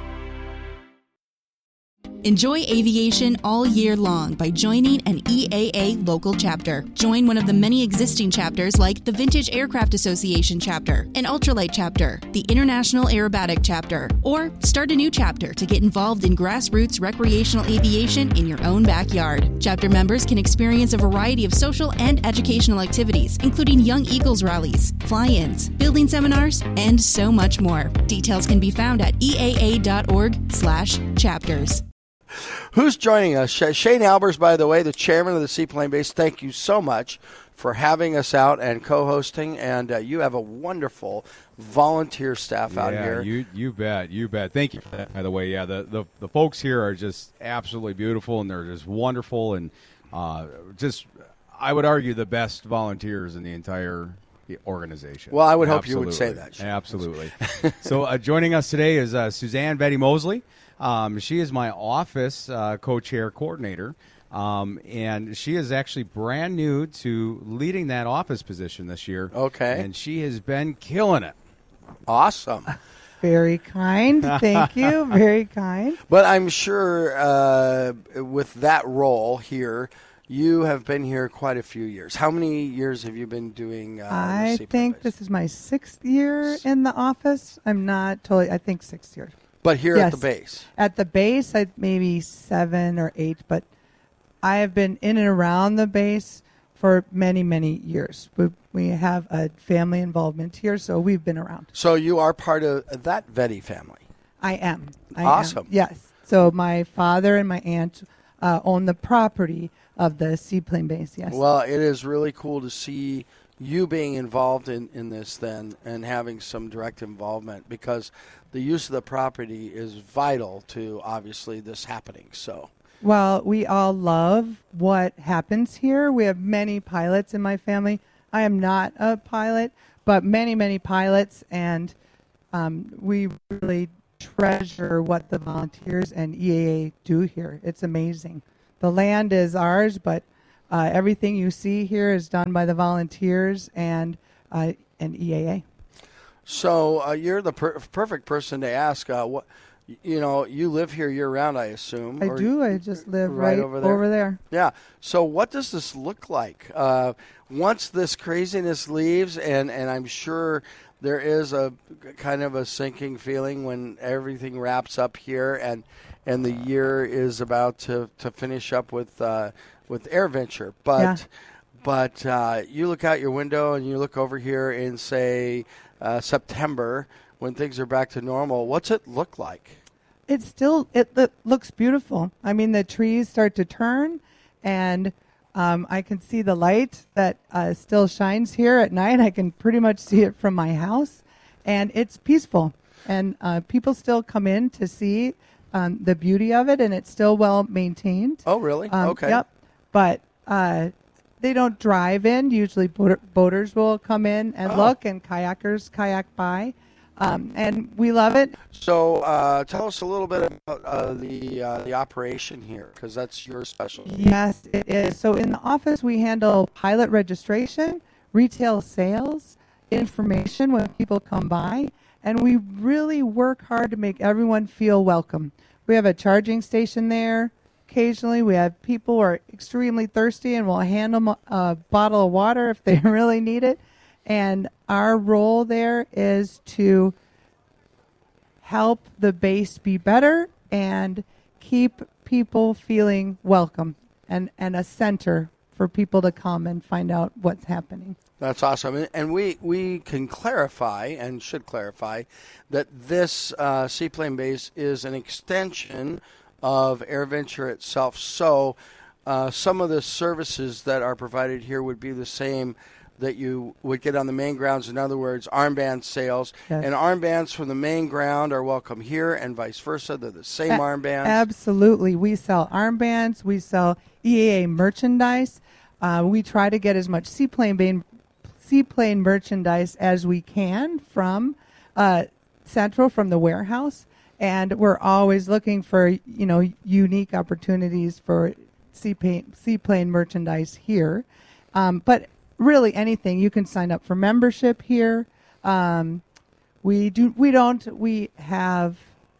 [SPEAKER 11] Enjoy aviation all year long by joining an E A A local chapter. Join one of the many existing chapters like the Vintage Aircraft Association chapter, an Ultralight chapter, the International Aerobatic chapter, or start a new chapter to get involved in grassroots recreational aviation in your own backyard. Chapter members can experience a variety of social and educational activities, including Young Eagles rallies, fly-ins, building seminars, and so much more. Details can be found at E A A dot org slash chapters.
[SPEAKER 12] Who's joining us? Shane Albers, by the way, the chairman of the Seaplane Base. Thank you so much for having us out and co-hosting. And uh, you have a wonderful volunteer staff
[SPEAKER 13] yeah,
[SPEAKER 12] out here.
[SPEAKER 13] You you bet, you bet. Thank you for that, by the way. Yeah, the, the, the folks here are just absolutely beautiful, and they're just wonderful, and uh, just, I would argue, the best volunteers in the entire organization.
[SPEAKER 12] Well, I would
[SPEAKER 13] Absolutely.
[SPEAKER 12] hope you would say that. Shane.
[SPEAKER 13] Absolutely. So uh, joining us today is uh, Suzanne Betty Mosley. Um, she is my office uh, co-chair coordinator, um, and she is actually brand new to leading that office position this year.
[SPEAKER 12] Okay.
[SPEAKER 13] And she has been killing it.
[SPEAKER 12] Awesome.
[SPEAKER 14] Very kind. Thank you. Very kind.
[SPEAKER 12] But I'm sure uh, with that role here, you have been here quite a few years. How many years have you been doing uh,
[SPEAKER 14] I think this is my sixth year in the office. I'm not totally, I think six years.
[SPEAKER 12] But here
[SPEAKER 14] yes.
[SPEAKER 12] at the base?
[SPEAKER 14] At the base, I maybe seven or eight, but I have been in and around the base for many, many years. We, we have a family involvement here, so we've been around.
[SPEAKER 12] So you are part of that Vetti family?
[SPEAKER 14] I am. I
[SPEAKER 12] awesome.
[SPEAKER 14] Am. Yes. So my father and my aunt uh, own the property of the seaplane base, yes.
[SPEAKER 12] Well, it is really cool to see you being involved in, in this then and having some direct involvement, because the use of the property is vital to, obviously, this happening. So,
[SPEAKER 14] well, we all love what happens here. We have many pilots in my family. I am not a pilot, but many, many pilots, and um, we really treasure what the volunteers and E A A do here. It's amazing. The land is ours, but uh, everything you see here is done by the volunteers and uh, and E A A.
[SPEAKER 12] So uh, you're the per- perfect person to ask. Uh, what you know, you live here year round, I assume.
[SPEAKER 14] I
[SPEAKER 12] or
[SPEAKER 14] do. I just live
[SPEAKER 12] right,
[SPEAKER 14] right,
[SPEAKER 12] over, there.
[SPEAKER 14] over there.
[SPEAKER 12] Yeah. So what does this look like uh, once this craziness leaves? And, and I'm sure there is a kind of a sinking feeling when everything wraps up here and and the year is about to, to finish up with uh, with AirVenture. But
[SPEAKER 14] Yeah.
[SPEAKER 12] but uh, you look out your window and you look over here in, say, uh, September when things are back to normal. What's it look like?
[SPEAKER 14] It still it, it looks beautiful. I mean, the trees start to turn, and um, I can see the light that uh, still shines here at night. I can pretty much see it from my house, and it's peaceful. And uh, people still come in to see um, the beauty of it, and it's still well maintained.
[SPEAKER 12] Oh, really?
[SPEAKER 14] Um,
[SPEAKER 12] Okay.
[SPEAKER 14] Yep. But uh, they don't drive in. Usually, boater, boaters will come in and
[SPEAKER 12] Oh.
[SPEAKER 14] look, and kayakers kayak by. Um, and we love it.
[SPEAKER 12] So uh, tell us a little bit about uh, the uh, the operation here, because that's your specialty.
[SPEAKER 14] Yes, it is. So in the office, we handle pilot registration, retail sales, information when people come by, and we really work hard to make everyone feel welcome. We have a charging station there. Occasionally, we have people who are extremely thirsty, and we'll hand them a, a bottle of water if they really need it. And our role there is to help the base be better and keep people feeling welcome and, and a center for people to come and find out what's happening.
[SPEAKER 12] That's awesome. And we, we can clarify, and should clarify, that this uh, seaplane base is an extension of AirVenture itself. So uh, some of the services that are provided here would be the same that you would get on the main grounds. In other words, armband sales.
[SPEAKER 14] Yes.
[SPEAKER 12] And armbands from the main ground are welcome here and vice versa. They're the same
[SPEAKER 14] A-
[SPEAKER 12] armbands.
[SPEAKER 14] Absolutely. We sell armbands. We sell E A A merchandise. Uh, we try to get as much seaplane ban- seaplane merchandise as we can from uh, Central, from the warehouse. And we're always looking for, you know, unique opportunities for seaplane, seaplane merchandise here. Um, but really anything. You can sign up for membership here. Um, we do. We don't. We have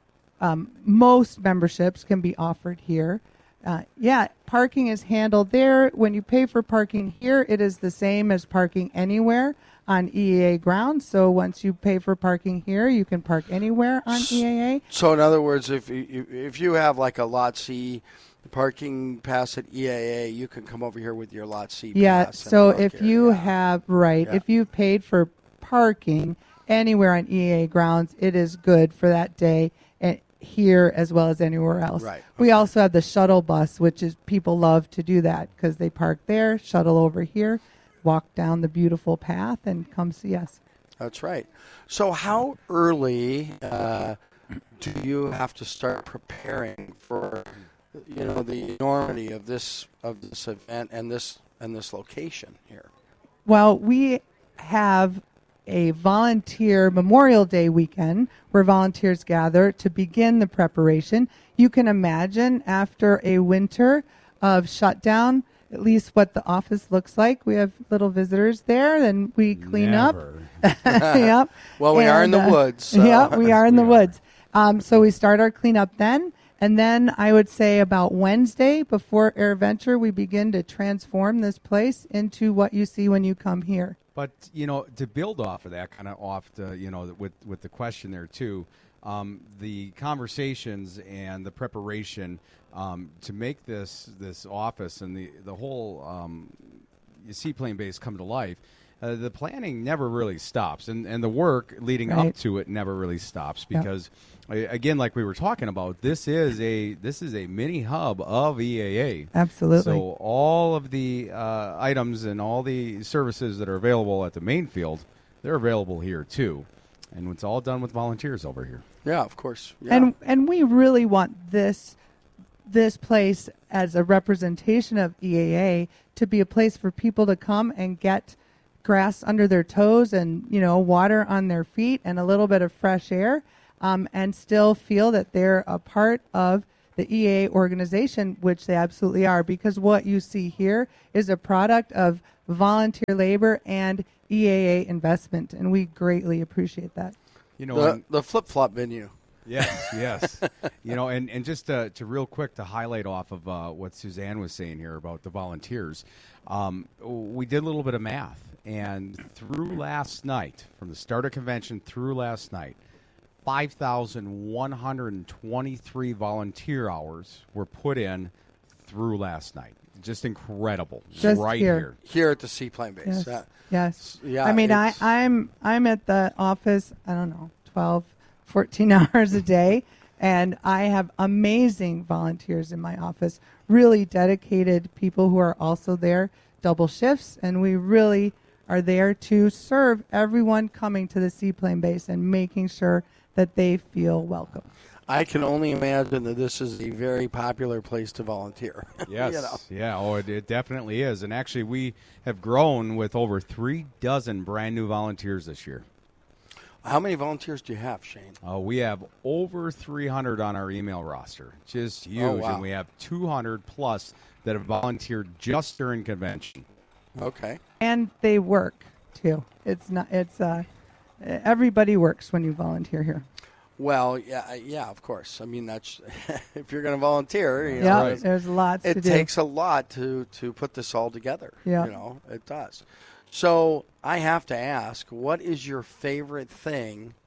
[SPEAKER 14] um, most memberships can be offered here. Uh, yeah, parking is handled there. When you pay for parking here, it is the same as parking anywhere on E A A grounds. So once you pay for parking here, you can park anywhere on E A A.
[SPEAKER 12] So in other words, if you, if you have like a Lot C parking pass at E A A, you can come over here with your Lot C
[SPEAKER 14] Yeah,
[SPEAKER 12] pass. and
[SPEAKER 14] so
[SPEAKER 12] park
[SPEAKER 14] if
[SPEAKER 12] here.
[SPEAKER 14] you have, right,
[SPEAKER 12] Yeah.
[SPEAKER 14] if you've paid for parking anywhere on E A A grounds, it is good for that day and here as well as anywhere else.
[SPEAKER 12] Right,
[SPEAKER 14] We also have the shuttle bus, which is people love to do that because they park there, shuttle over here, walk down the beautiful path, and come see us.
[SPEAKER 12] That's right. So how early uh, do you have to start preparing for, you know, the enormity of this of this event and this and this location here?
[SPEAKER 14] Well, we have a volunteer Memorial Day weekend where volunteers gather to begin the preparation. You can imagine after a winter of shutdown, at least what the office looks like. We have little visitors there, then we clean
[SPEAKER 13] Never.
[SPEAKER 14] up. Yep.
[SPEAKER 12] Well, we are in the
[SPEAKER 14] uh,
[SPEAKER 12] woods, so-
[SPEAKER 14] Yeah, we are in the
[SPEAKER 13] We are.
[SPEAKER 14] woods. Um, so we start our cleanup then. And then I would say about Wednesday before AirVenture, we begin to transform this place into what you see when you come here.
[SPEAKER 13] But, you know, to build off of that, kind of off the, you know, with, with the question there, too, um, the conversations and the preparation um, to make this this office and the, the whole, um, seaplane base come to life, uh, the planning never really stops, and and the work leading
[SPEAKER 14] Right.
[SPEAKER 13] up to it never really stops
[SPEAKER 14] Yep.
[SPEAKER 13] because. Again, like we were talking about, this is a this is a mini hub of E A A.
[SPEAKER 14] Absolutely.
[SPEAKER 13] So all of the uh, items and all the services that are available at the main field, they're available here too, and it's all done with volunteers over here.
[SPEAKER 12] Yeah, of course. Yeah.
[SPEAKER 14] And and we really want this this place as a representation of E A A to be a place for people to come and get grass under their toes and, you know, water on their feet and a little bit of fresh air, um, and still feel that they're a part of the E A A organization, which they absolutely are, because what you see here is a product of volunteer labor and E A A investment, and we greatly appreciate that.
[SPEAKER 13] You know,
[SPEAKER 12] the,
[SPEAKER 13] and-
[SPEAKER 12] the flip-flop venue.
[SPEAKER 13] Yes, yes. You know, and, and just to, to real quick to highlight off of uh, what Suzanne was saying here about the volunteers, um, we did a little bit of math, and through last night, from the start of convention through last night, five thousand one hundred twenty-three volunteer hours were put in through last night. Just incredible.
[SPEAKER 14] Just
[SPEAKER 13] right
[SPEAKER 14] here.
[SPEAKER 13] here.
[SPEAKER 12] Here at the seaplane base.
[SPEAKER 14] Yes.
[SPEAKER 12] Uh,
[SPEAKER 14] Yes.
[SPEAKER 12] Yeah,
[SPEAKER 14] I mean, I,
[SPEAKER 12] it's-
[SPEAKER 14] I'm I'm at the office, I don't know, twelve, fourteen hours a day, and I have amazing volunteers in my office, really dedicated people who are also there, double shifts, and we really are there to serve everyone coming to the seaplane base and making sure that they feel welcome.
[SPEAKER 12] I can only imagine that this is a very popular place to volunteer.
[SPEAKER 13] Yes.
[SPEAKER 12] You know.
[SPEAKER 13] Yeah. Oh, it, it definitely is. And actually, we have grown with over three dozen brand new volunteers this year.
[SPEAKER 12] How many volunteers do you have, Shane?
[SPEAKER 13] Uh, we have over three hundred on our email roster. Just huge.
[SPEAKER 12] Oh, wow.
[SPEAKER 13] And we have two hundred plus that have volunteered just during convention.
[SPEAKER 12] Okay.
[SPEAKER 14] And they work too. It's not. It's uh, everybody works when you volunteer here.
[SPEAKER 12] Well, yeah, yeah, of course. I mean, that's if you're going to volunteer, you know,
[SPEAKER 14] Yeah,
[SPEAKER 12] it's-
[SPEAKER 14] there's lots
[SPEAKER 12] It
[SPEAKER 14] to do.
[SPEAKER 12] takes a lot to to put this all together.
[SPEAKER 14] Yeah.
[SPEAKER 12] You know, it does. So I have to ask, what is your favorite thing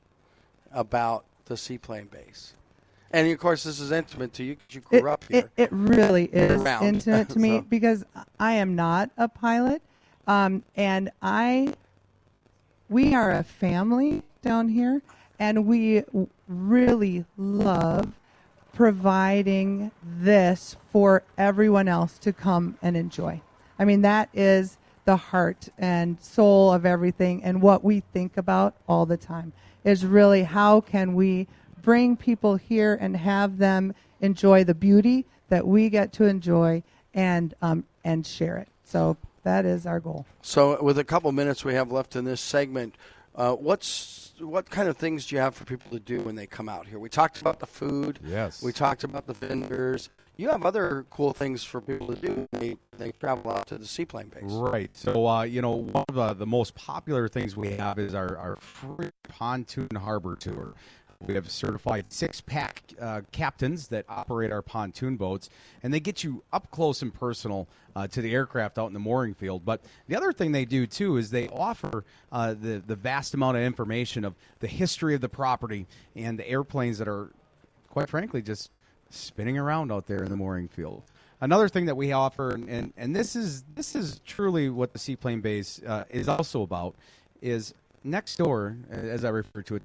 [SPEAKER 12] about the seaplane base? And of course, this is intimate to you because you grew
[SPEAKER 14] It,
[SPEAKER 12] up here.
[SPEAKER 14] it, it really is
[SPEAKER 12] Around.
[SPEAKER 14] intimate to me
[SPEAKER 12] So-
[SPEAKER 14] because I am not a pilot, um, and I we are a family down here, and we w- really love providing this for everyone else to come and enjoy. I mean, that is the heart and soul of everything, and what we think about all the time is really how can we bring people here and have them enjoy the beauty that we get to enjoy and um, and share it. So that is our goal.
[SPEAKER 12] So, with a couple minutes we have left in this segment, uh, what's what kind of things do you have for people to do when they come out here? We talked about the food.
[SPEAKER 13] Yes.
[SPEAKER 12] We talked about the vendors. You have other cool things for people to do when they, they travel out to the seaplane base.
[SPEAKER 13] Right. So, uh, you know, one of the, the most popular things we have is our, our free pontoon harbor tour. We have certified six-pack uh, captains that operate our pontoon boats, and they get you up close and personal uh, to the aircraft out in the mooring field. But the other thing they do, too, is they offer uh, the, the vast amount of information of the history of the property and the airplanes that are, quite frankly, just spinning around out there in the mooring field. Another thing that we offer, and, and, and this is this is truly what the seaplane base uh, is also about, is next door, as I refer to it,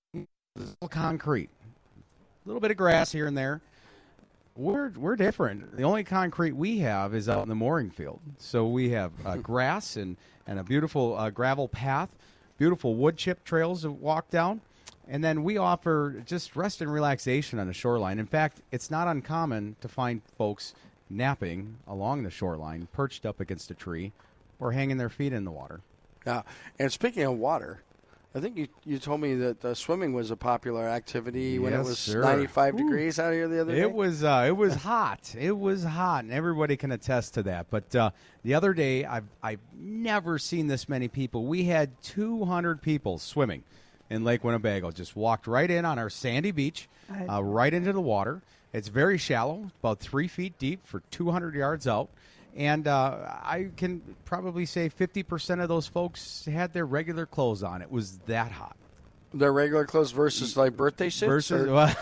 [SPEAKER 13] concrete, a little bit of grass here and there. We're we're different. The only concrete we have is out in the mooring field. So we have uh, grass and and a beautiful uh, gravel path, beautiful wood chip trails to walk down, and then we offer just rest and relaxation on the shoreline. In fact, it's not uncommon to find folks napping along the shoreline, perched up against a tree, or hanging their feet in the water.
[SPEAKER 12] Yeah. And speaking of water, I think you, you told me that uh, swimming was a popular activity when it
[SPEAKER 13] Yes,
[SPEAKER 12] was
[SPEAKER 13] sir.
[SPEAKER 12] ninety-five
[SPEAKER 13] Ooh.
[SPEAKER 12] degrees out here the other day.
[SPEAKER 13] It was uh, it was hot. It was hot, and everybody can attest to that. But uh, the other day, I've I've never seen this many people. We had two hundred people swimming in Lake Winnebago. Just walked right in on our sandy beach, uh, right into the water. It's very shallow, about three feet deep for two hundred yards out. And uh, I can probably say fifty percent of those folks had their regular clothes on. It was that hot.
[SPEAKER 12] Their regular clothes versus like birthday suits?
[SPEAKER 13] Versus,
[SPEAKER 12] or-
[SPEAKER 13] well,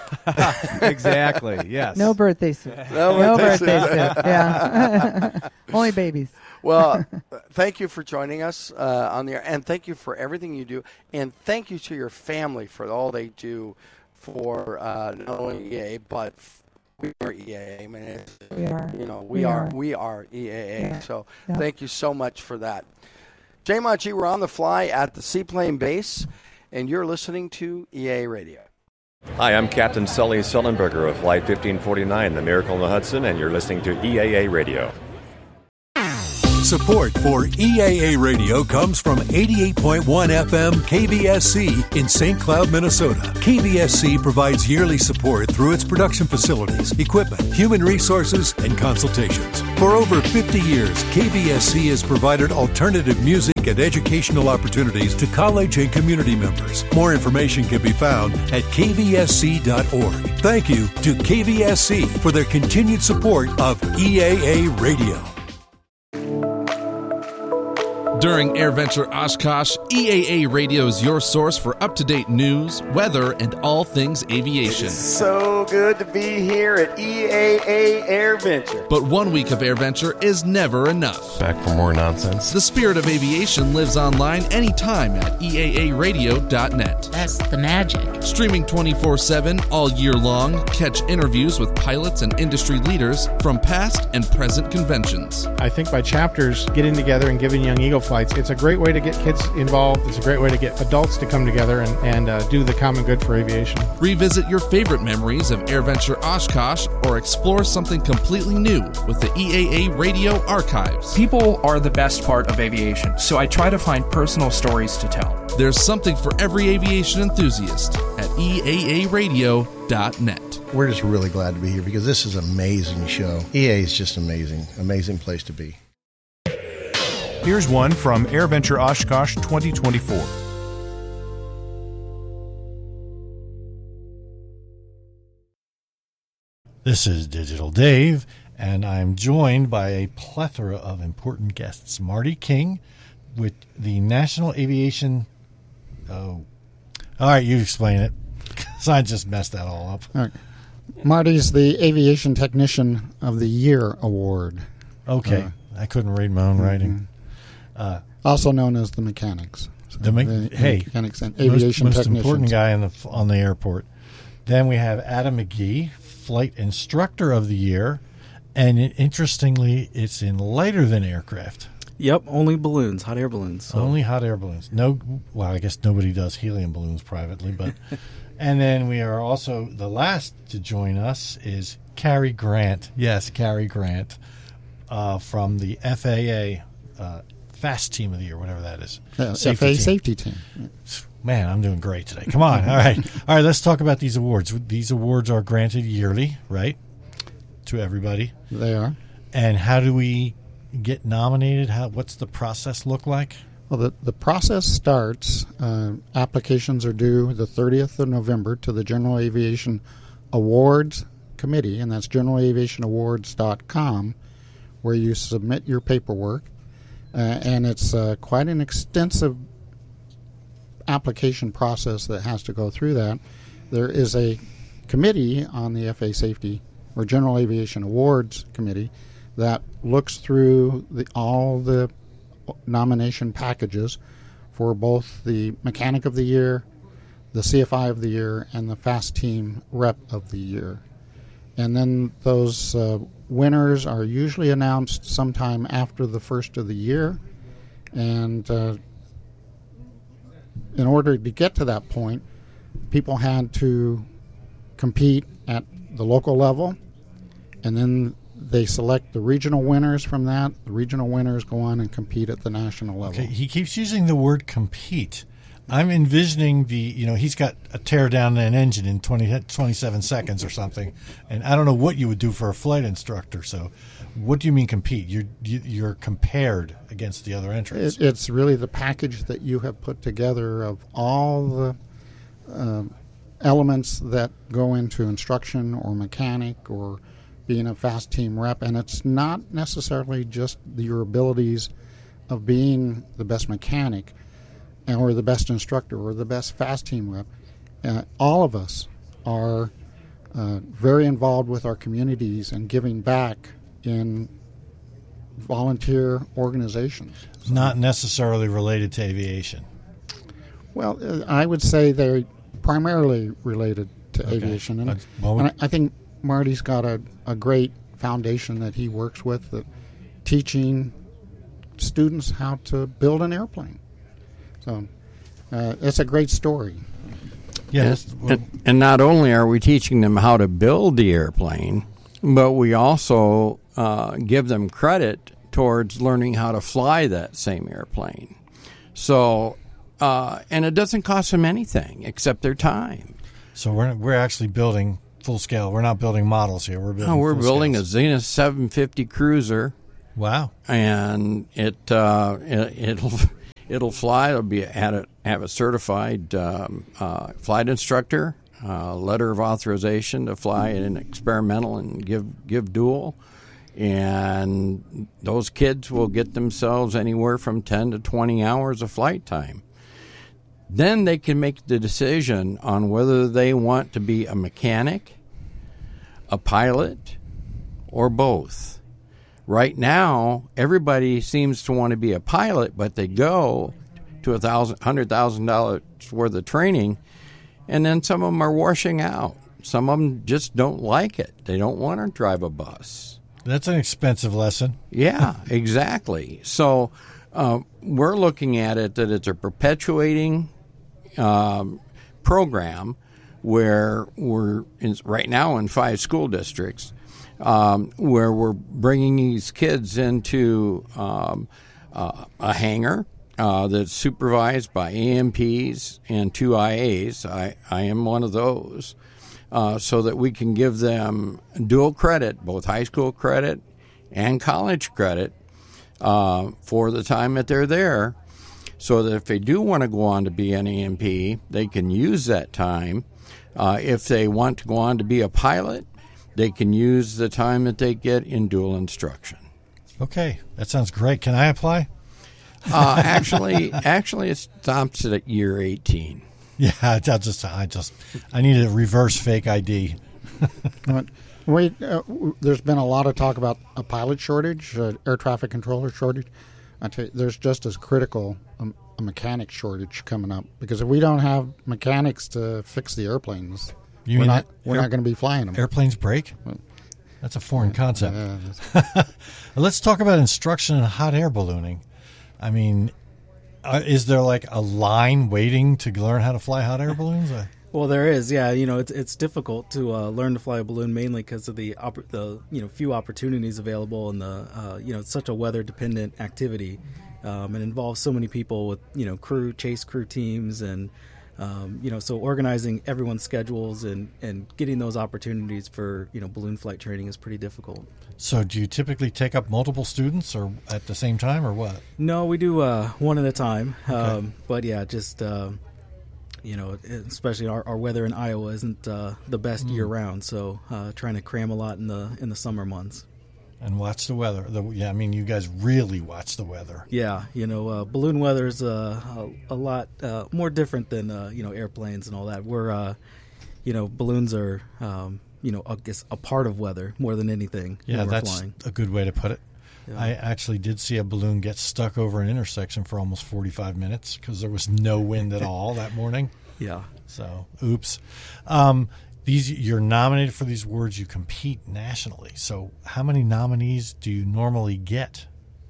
[SPEAKER 13] exactly, yes.
[SPEAKER 14] No birthday suit.
[SPEAKER 12] No
[SPEAKER 14] No
[SPEAKER 12] birthday
[SPEAKER 14] birthday
[SPEAKER 12] suit.
[SPEAKER 14] suit. Yeah. Only babies.
[SPEAKER 12] Well, thank you for joining us uh, on the air, and thank you for everything you do, and thank you to your family for all they do for uh, not only E A A, but we are E A A. I mean, it's,
[SPEAKER 14] We are.
[SPEAKER 12] You know, we,
[SPEAKER 14] We
[SPEAKER 12] are,
[SPEAKER 14] are.
[SPEAKER 12] we are E A A.
[SPEAKER 14] Yeah.
[SPEAKER 12] So
[SPEAKER 14] Yeah.
[SPEAKER 12] thank you so much for that. Jay Machi, we're on the fly at the Seaplane Base, and you're listening to E A A Radio.
[SPEAKER 15] Hi, I'm Captain Sully Sullenberger of Flight fifteen forty-nine, the Miracle on the Hudson, and you're listening to E A A Radio.
[SPEAKER 9] Support for E A A Radio comes from eighty-eight point one F M K V S C in Saint Cloud, Minnesota. K V S C provides yearly support through its production facilities, equipment, human resources, and consultations. For over fifty years, K V S C has provided alternative music and educational opportunities to college and community members. More information can be found at k v s c dot org. Thank you to K V S C for their continued support of E A A Radio.
[SPEAKER 16] During AirVenture Oshkosh, E A A Radio is your source for up-to-date news, weather, and all things aviation.
[SPEAKER 17] So good to be here at E A A AirVenture.
[SPEAKER 16] But one week of AirVenture is never enough.
[SPEAKER 18] Back for more nonsense.
[SPEAKER 16] The spirit of aviation lives online anytime at e a a radio dot net.
[SPEAKER 19] That's the magic.
[SPEAKER 16] Streaming twenty-four seven all year long, catch interviews with pilots and industry leaders from past and present conventions.
[SPEAKER 20] I think by chapters getting together and giving Young Eagle flights, it's a great way to get kids involved. It's a great way to get adults to come together and, and uh, do the common good for aviation.
[SPEAKER 16] Revisit your favorite memories of AirVenture Oshkosh or explore something completely new with the E A A Radio Archives.
[SPEAKER 21] People are the best part of aviation, so I try to find personal stories to tell.
[SPEAKER 16] There's something for every aviation enthusiast at e a a radio dot net.
[SPEAKER 22] We're just really glad to be here because this is an amazing show. E A A is just amazing, amazing place to be.
[SPEAKER 4] Here's one from AirVenture Oshkosh twenty twenty-four.
[SPEAKER 2] This is Digital Dave, and I'm joined by a plethora of important guests. Marty King with the National Aviation... Oh, all right, you explain it, because I just messed that all up.
[SPEAKER 23] All right. Marty's the Aviation Technician of the Year Award.
[SPEAKER 2] Okay, uh, I couldn't read my own mm-hmm. writing.
[SPEAKER 23] Uh, also known as the mechanics. So
[SPEAKER 2] the me-
[SPEAKER 23] the
[SPEAKER 2] hey,
[SPEAKER 23] mechanics and aviation
[SPEAKER 2] most, most
[SPEAKER 23] technicians.
[SPEAKER 2] important guy on the on the airport. Then we have Adam McGee, Flight Instructor of the Year, and it, interestingly, it's in lighter than aircraft.
[SPEAKER 24] Yep, only balloons, hot air balloons. So.
[SPEAKER 2] Only hot air balloons. No, well, I guess nobody does helium balloons privately, but. And then we are also the last to join us is Carrie Grant. Yes, Carrie Grant uh, from the F A A. Uh, Fast Team of the Year, whatever that is.
[SPEAKER 23] Uh, safety F A A team. Safety Team.
[SPEAKER 2] Man, I'm doing great today. Come on. All right. All right, let's talk about these awards. These awards are granted yearly, right? To everybody.
[SPEAKER 23] They are.
[SPEAKER 2] And how do we get nominated? How? What's the process look like?
[SPEAKER 23] Well, the, the process starts, uh, applications are due the thirtieth of November to the General Aviation Awards Committee, and that's general aviation awards dot com, where you submit your paperwork. Uh, and it's uh, quite an extensive application process that has to go through that. There is a committee on the F A A Safety or General Aviation Awards Committee that looks through the, all the nomination packages for both the Mechanic of the Year, the C F I of the Year, and the Fast Team Rep of the Year. And then those uh, winners are usually announced sometime after the first of the year. And uh, in order to get to that point, people had to compete at the local level, and then they select the regional winners from that. The regional winners go on and compete at the national level.
[SPEAKER 2] Okay, he keeps using the word compete. I'm envisioning the, you know, he's got a tear down an engine in twenty, twenty-seven seconds or something, and I don't know what you would do for a flight instructor. So what do you mean compete? You're, you're compared against the other entrants.
[SPEAKER 23] It, it's really the package that you have put together of all the uh, elements that go into instruction or mechanic or being a fast team rep, and it's not necessarily just your abilities of being the best mechanic or the best instructor or the best fast team rep. Uh, all of us are uh, very involved with our communities and giving back in volunteer organizations.
[SPEAKER 2] Not necessarily related to aviation.
[SPEAKER 23] Well, uh, I would say they're primarily related to
[SPEAKER 2] Okay.
[SPEAKER 23] aviation. And,
[SPEAKER 2] Uh, well, we-
[SPEAKER 23] and I, I think Marty's got a, a great foundation that he works with, that teaching students how to build an airplane. So uh, it's a great story.
[SPEAKER 2] Yes.
[SPEAKER 1] And, and not only are we teaching them how to build the airplane, but we also uh, give them credit towards learning how to fly that same airplane. So, uh, and it doesn't cost them anything except their time.
[SPEAKER 2] So we're we're actually building full scale. We're not building models here. We're building.
[SPEAKER 1] No, we're
[SPEAKER 2] full
[SPEAKER 1] building
[SPEAKER 2] scales.
[SPEAKER 1] a Zenith seven fifty cruiser.
[SPEAKER 2] Wow!
[SPEAKER 1] And it, uh, it it'll it'll fly. It'll be had a, have a certified um, uh, flight instructor, uh, letter of authorization to fly an experimental and give give dual. And those kids will get themselves anywhere from ten to twenty hours of flight time. Then they can make the decision on whether they want to be a mechanic, a pilot, or both. Right now, everybody seems to want to be a pilot, but they go to a thousand, hundred thousand dollars worth of training, and then some of them are washing out. Some of them just don't like it. They don't want to drive a bus.
[SPEAKER 2] That's an expensive lesson.
[SPEAKER 1] Yeah, exactly. So uh, we're looking at it that it's a perpetuating um, program where we're in, right now in five school districts um, where we're bringing these kids into um, uh, a hangar uh, that's supervised by A M Ps and two I As. I, I am one of those. Uh, so that we can give them dual credit, both high school credit and college credit, uh, for the time that they're there, so that if they do want to go on to be an A M P, they can use that time. Uh, if they want to go on to be a pilot, they can use the time that they get in dual instruction.
[SPEAKER 2] Okay, that sounds great. Can I apply?
[SPEAKER 1] Uh, actually, actually, it stops at year eighteen.
[SPEAKER 2] Yeah, I just, I just, I need a reverse fake I D.
[SPEAKER 23] Wait, uh, w- there's been a lot of talk about a pilot shortage, uh, air traffic controller shortage. I tell you, there's just as critical a, a mechanic shortage coming up, because if we don't have mechanics to fix the airplanes,
[SPEAKER 2] You
[SPEAKER 23] we're
[SPEAKER 2] mean
[SPEAKER 23] not
[SPEAKER 2] that
[SPEAKER 23] we're
[SPEAKER 2] air-
[SPEAKER 23] not going to be flying them.
[SPEAKER 2] Airplanes break? That's a foreign concept.
[SPEAKER 23] Yeah,
[SPEAKER 2] Let's talk about instruction in hot air ballooning. I mean, uh, is there like a line waiting to learn how to fly hot air balloons? I,
[SPEAKER 24] Well, there is, yeah. You know, it's it's difficult to uh, learn to fly a balloon mainly because of the oppor- the you know few opportunities available, and the uh, you know it's such a weather dependent activity, um, and involves so many people with you know crew chase crew teams, and um, you know so organizing everyone's schedules and, and getting those opportunities for you know balloon flight training is pretty difficult.
[SPEAKER 2] so do you typically take up multiple students or at the same time or what?
[SPEAKER 24] No, we do uh, one at a time, um, but yeah, just. Uh, You know, especially our, our weather in Iowa isn't uh, the best
[SPEAKER 2] Mm.
[SPEAKER 24] year round, so uh, trying to cram a lot in the in the summer months.
[SPEAKER 2] And watch the weather. The, yeah, I mean, you guys really watch the weather.
[SPEAKER 24] Yeah, you know, uh, balloon weather's uh, a, a lot uh, more different than uh, you know airplanes and all that. We're, uh, you know, balloons are um, you know I guess a part of weather more than anything.
[SPEAKER 2] Yeah,
[SPEAKER 24] when we're
[SPEAKER 2] that's
[SPEAKER 24] flying.
[SPEAKER 2] a good way to put it.
[SPEAKER 24] Yeah.
[SPEAKER 2] I actually did see a balloon get stuck over an intersection for almost forty-five minutes because there was no wind at all that morning.
[SPEAKER 24] Yeah.
[SPEAKER 2] So, oops. Um, these you're nominated for these awards. You compete nationally. So, how many nominees do you normally get?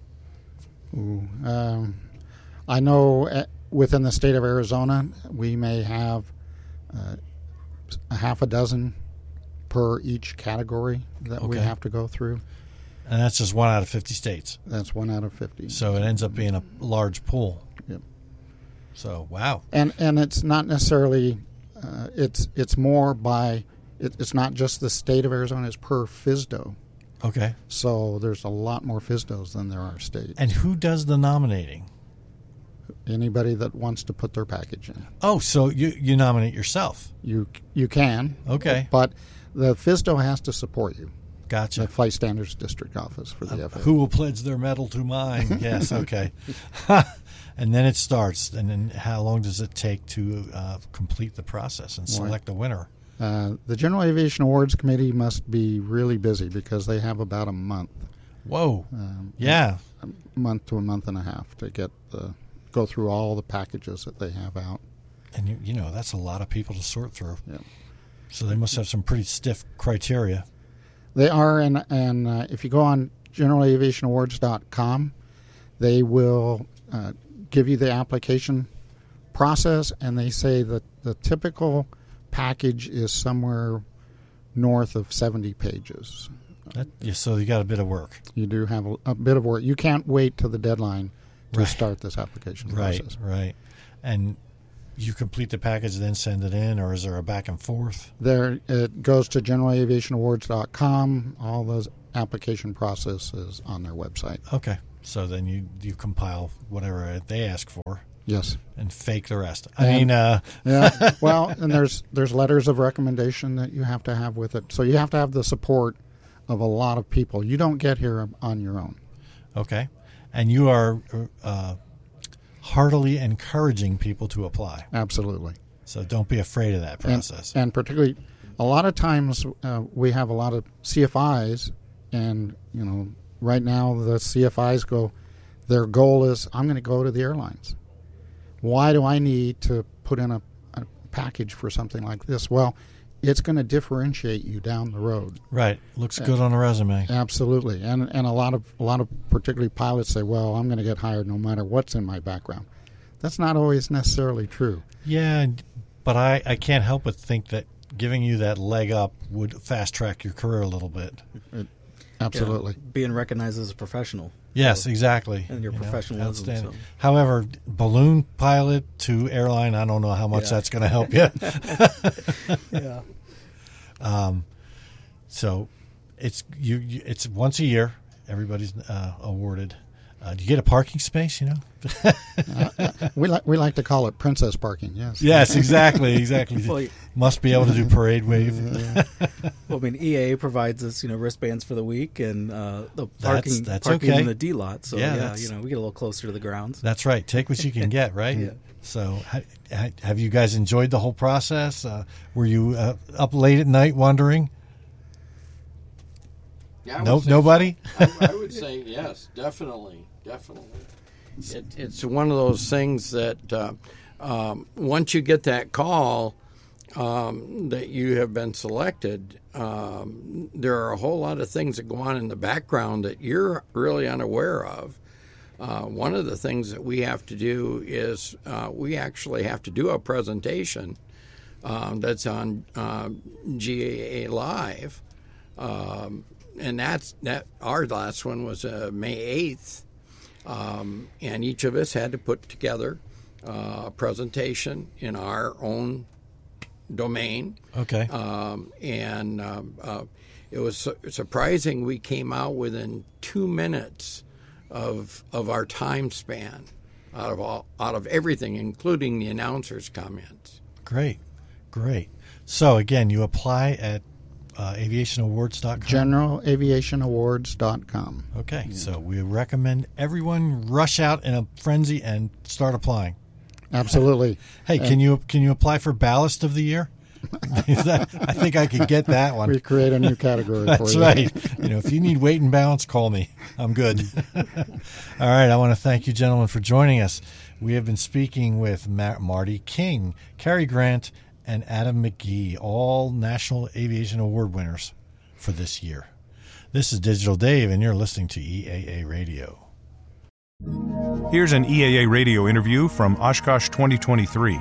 [SPEAKER 23] Ooh, um, I know uh, within the state of Arizona, we may have uh, a half a dozen per each category that we
[SPEAKER 2] Okay.
[SPEAKER 23] have to go through.
[SPEAKER 2] And that's just one out of fifty states.
[SPEAKER 23] That's one out of fifty.
[SPEAKER 2] So it ends up being a large pool.
[SPEAKER 23] Yep.
[SPEAKER 2] So wow.
[SPEAKER 23] And and it's not necessarily, uh, it's it's more by, it, it's not just the state of Arizona, it's per F I S D O.
[SPEAKER 2] Okay.
[SPEAKER 23] So there's a lot more F I S D Os than there are states.
[SPEAKER 2] And who does the nominating?
[SPEAKER 23] Anybody that wants to put their package in.
[SPEAKER 2] Oh, so you you nominate yourself?
[SPEAKER 23] You you can.
[SPEAKER 2] Okay.
[SPEAKER 23] But the F I S D O has to support you.
[SPEAKER 2] Gotcha.
[SPEAKER 23] The Flight Standards District Office for the
[SPEAKER 2] Uh,
[SPEAKER 23] F A A.
[SPEAKER 2] who will pledge their medal to mine? Yes, okay. And then it starts. And then how long does it take to uh, complete the process and select a winner?
[SPEAKER 23] Uh, the General Aviation Awards Committee must be really busy because they have about a month.
[SPEAKER 2] Whoa.
[SPEAKER 23] Um,
[SPEAKER 2] yeah.
[SPEAKER 23] A month to a month and a half to get the go through all the packages that they have out.
[SPEAKER 2] And, you, you know, that's a lot of people to sort through.
[SPEAKER 23] Yeah.
[SPEAKER 2] So they must have some pretty stiff criteria.
[SPEAKER 23] They are, and, and uh, if you go on general aviation awards dot com, they will uh, give you the application process, and they say that the typical package is somewhere north of seventy pages.
[SPEAKER 2] That, yeah, so you got a bit of work.
[SPEAKER 23] You do have a, a bit of work. You can't wait till the deadline to
[SPEAKER 2] Right.
[SPEAKER 23] start this application
[SPEAKER 2] Right,
[SPEAKER 23] process.
[SPEAKER 2] right. And you complete the package, then send it in, or is there a back and forth?
[SPEAKER 23] There, it goes to general aviation awards dot com. All those application processes on their website.
[SPEAKER 2] Okay. So then you, you compile whatever they ask for.
[SPEAKER 23] Yes.
[SPEAKER 2] And fake the rest. I
[SPEAKER 23] And-
[SPEAKER 2] mean, uh,
[SPEAKER 23] yeah. Well, and there's there's letters of recommendation that you have to have with it. So you have to have the support of a lot of people. You don't get here on your own.
[SPEAKER 2] okay. And you are uh, heartily encouraging people to apply.
[SPEAKER 23] Absolutely.
[SPEAKER 2] So don't be afraid of that process.
[SPEAKER 23] And, and particularly, a lot of times uh, we have a lot of C F Is, and you know, right now the C F Is go. Their goal is, I'm going to go to the airlines. Why do I need to put in a, a package for something like this? Well, it's going to differentiate you down the road.
[SPEAKER 2] Right. Looks good on a resume.
[SPEAKER 23] Absolutely. And and a lot of a lot of particularly pilots say, well, I'm going to get hired no matter what's in my background. That's not always necessarily true.
[SPEAKER 2] Yeah, but I, I can't help but think that giving you that leg up would fast track your career a little bit.
[SPEAKER 23] It, absolutely.
[SPEAKER 24] Yeah, being recognized as a professional.
[SPEAKER 2] Yes,
[SPEAKER 24] So-
[SPEAKER 2] exactly.
[SPEAKER 24] And your
[SPEAKER 2] You know,
[SPEAKER 24] professionalism.
[SPEAKER 2] outstanding.
[SPEAKER 24] so.
[SPEAKER 2] However, balloon pilot to airline, I don't know how much
[SPEAKER 24] Yeah.
[SPEAKER 2] that's going to help you.
[SPEAKER 24] Yeah.
[SPEAKER 2] Um, so it's you, you. It's once a year. Everybody's uh, awarded. Uh, do you get a parking space? You know.
[SPEAKER 23] uh, we like we like to call it princess parking. Yes.
[SPEAKER 2] Yes, exactly, exactly.
[SPEAKER 24] Well,
[SPEAKER 2] Must be able to do parade wave.
[SPEAKER 24] Well, I mean, E A A provides us, you know, wristbands for the week and uh, the
[SPEAKER 2] That's-
[SPEAKER 24] parking,
[SPEAKER 2] that's
[SPEAKER 24] parking
[SPEAKER 2] okay.
[SPEAKER 24] in the D lot. So
[SPEAKER 2] Yeah,
[SPEAKER 24] yeah,
[SPEAKER 2] that's-
[SPEAKER 24] you know, we get a little closer to the grounds.
[SPEAKER 2] That's right. Take what you can get, right?
[SPEAKER 24] Yeah.
[SPEAKER 2] So, ha, ha, have you guys enjoyed the whole process? Uh, were you uh, up late at night wondering?
[SPEAKER 1] Yeah, I would
[SPEAKER 2] Nope,
[SPEAKER 1] say
[SPEAKER 2] nobody?
[SPEAKER 1] so. I, I would say yes, definitely, definitely. It, it's one of those things that uh, um, once you get that call um, that you have been selected, um, there are a whole lot of things that go on in the background that you're really unaware of. Uh, one of the things that we have to do is uh, we actually have to do a presentation um, that's on uh, G A A Live. Um, and that's that. Our last one was uh, May eighth, um, and each of us had to put together uh, a presentation in our own domain.
[SPEAKER 2] Okay.
[SPEAKER 1] Um, and um, uh, it was su- surprising. We came out within two minutes of of our time span out of all out of everything, including the announcers' comments.
[SPEAKER 2] Great, great. So again, you apply at uh, aviation awards dot com.
[SPEAKER 23] general aviation awards dot com.
[SPEAKER 2] Okay, so we recommend everyone rush out in a frenzy and start applying.
[SPEAKER 23] Absolutely.
[SPEAKER 2] Hey,
[SPEAKER 23] And-
[SPEAKER 2] can you can you apply for ballast of the year? Is that, I think I could get that one.
[SPEAKER 23] We create a new category
[SPEAKER 2] That's
[SPEAKER 23] for you.
[SPEAKER 2] right. You know, if you need weight and balance, call me. I'm good. All right. I want to thank you, gentlemen, for joining us. We have been speaking with Ma- Marty King, Cary Grant, and Adam McGee, all National Aviation Award winners for this year. This is Digital Dave, and you're listening to E A A Radio.
[SPEAKER 4] Here's an E A A radio interview from Oshkosh twenty twenty-three.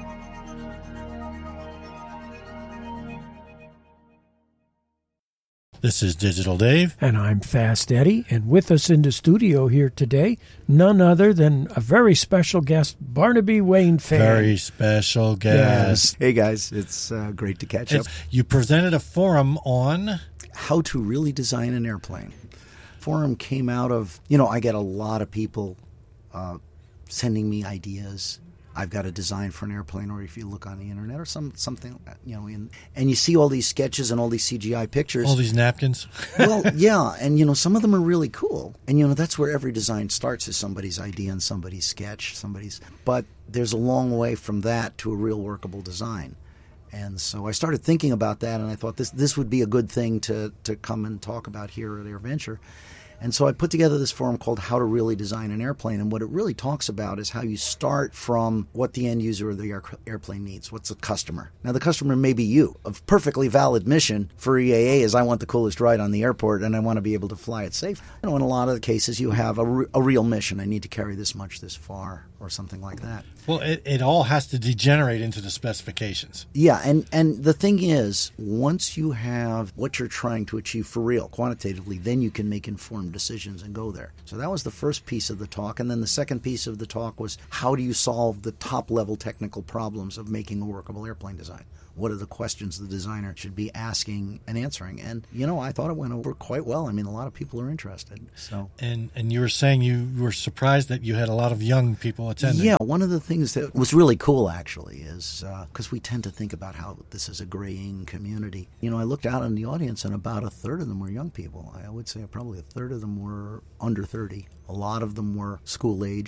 [SPEAKER 2] This is Digital Dave.
[SPEAKER 3] And I'm Fast Eddie. And with us in the studio here today, none other than a very special guest, Barnaby Wayne Fan.
[SPEAKER 2] Very special guest.
[SPEAKER 7] Hey, guys. It's uh, great to catch
[SPEAKER 2] It's-
[SPEAKER 7] up.
[SPEAKER 2] You presented a forum on
[SPEAKER 7] how to really design an airplane. Forum came out of, you know, I get a lot of people uh, sending me ideas. I've got a design for an airplane, or if you look on the internet or some something, you know, in, and you see all these sketches and all these C G I pictures.
[SPEAKER 2] all these napkins.
[SPEAKER 7] Well, yeah, and, you know, some of them are really cool. And, you know, that's where every design starts, is somebody's idea and somebody's sketch, somebody's. But there's a long way from that to a real workable design. And so I started thinking about that, and I thought this this would be a good thing to, to come and talk about here at AirVenture. And so I put together this forum called How to Really Design an Airplane. And what it really talks about is how you start from what the end user of the air, airplane needs. What's the customer? Now, the customer may be you. A perfectly valid mission for E A A is I want the coolest ride on the airport and I want to be able to fly it safe. You know, in a lot of the cases, you have a, re- a real mission. I need to carry this much this far or something like that.
[SPEAKER 2] Well, it, it all has to degenerate into the specifications.
[SPEAKER 7] Yeah, and, and the thing is, once you have what you're trying to achieve for real, quantitatively, then you can make informed decisions and go there. So that was the first piece of the talk. And then the second piece of the talk was, how do you solve the top-level technical problems of making a workable airplane design? What are the questions the designer should be asking and answering? And, you know, I thought it went over quite well. I mean, a lot of people are interested. So,
[SPEAKER 2] And and you were saying you were surprised that you had a lot of young people attending.
[SPEAKER 7] Yeah, one of the things that was really cool, actually, is because uh, we tend to think about how this is a graying community. You know, I looked out in the audience, and about a third of them were young people. I would say probably a third of them were under thirty. A lot of them were school age.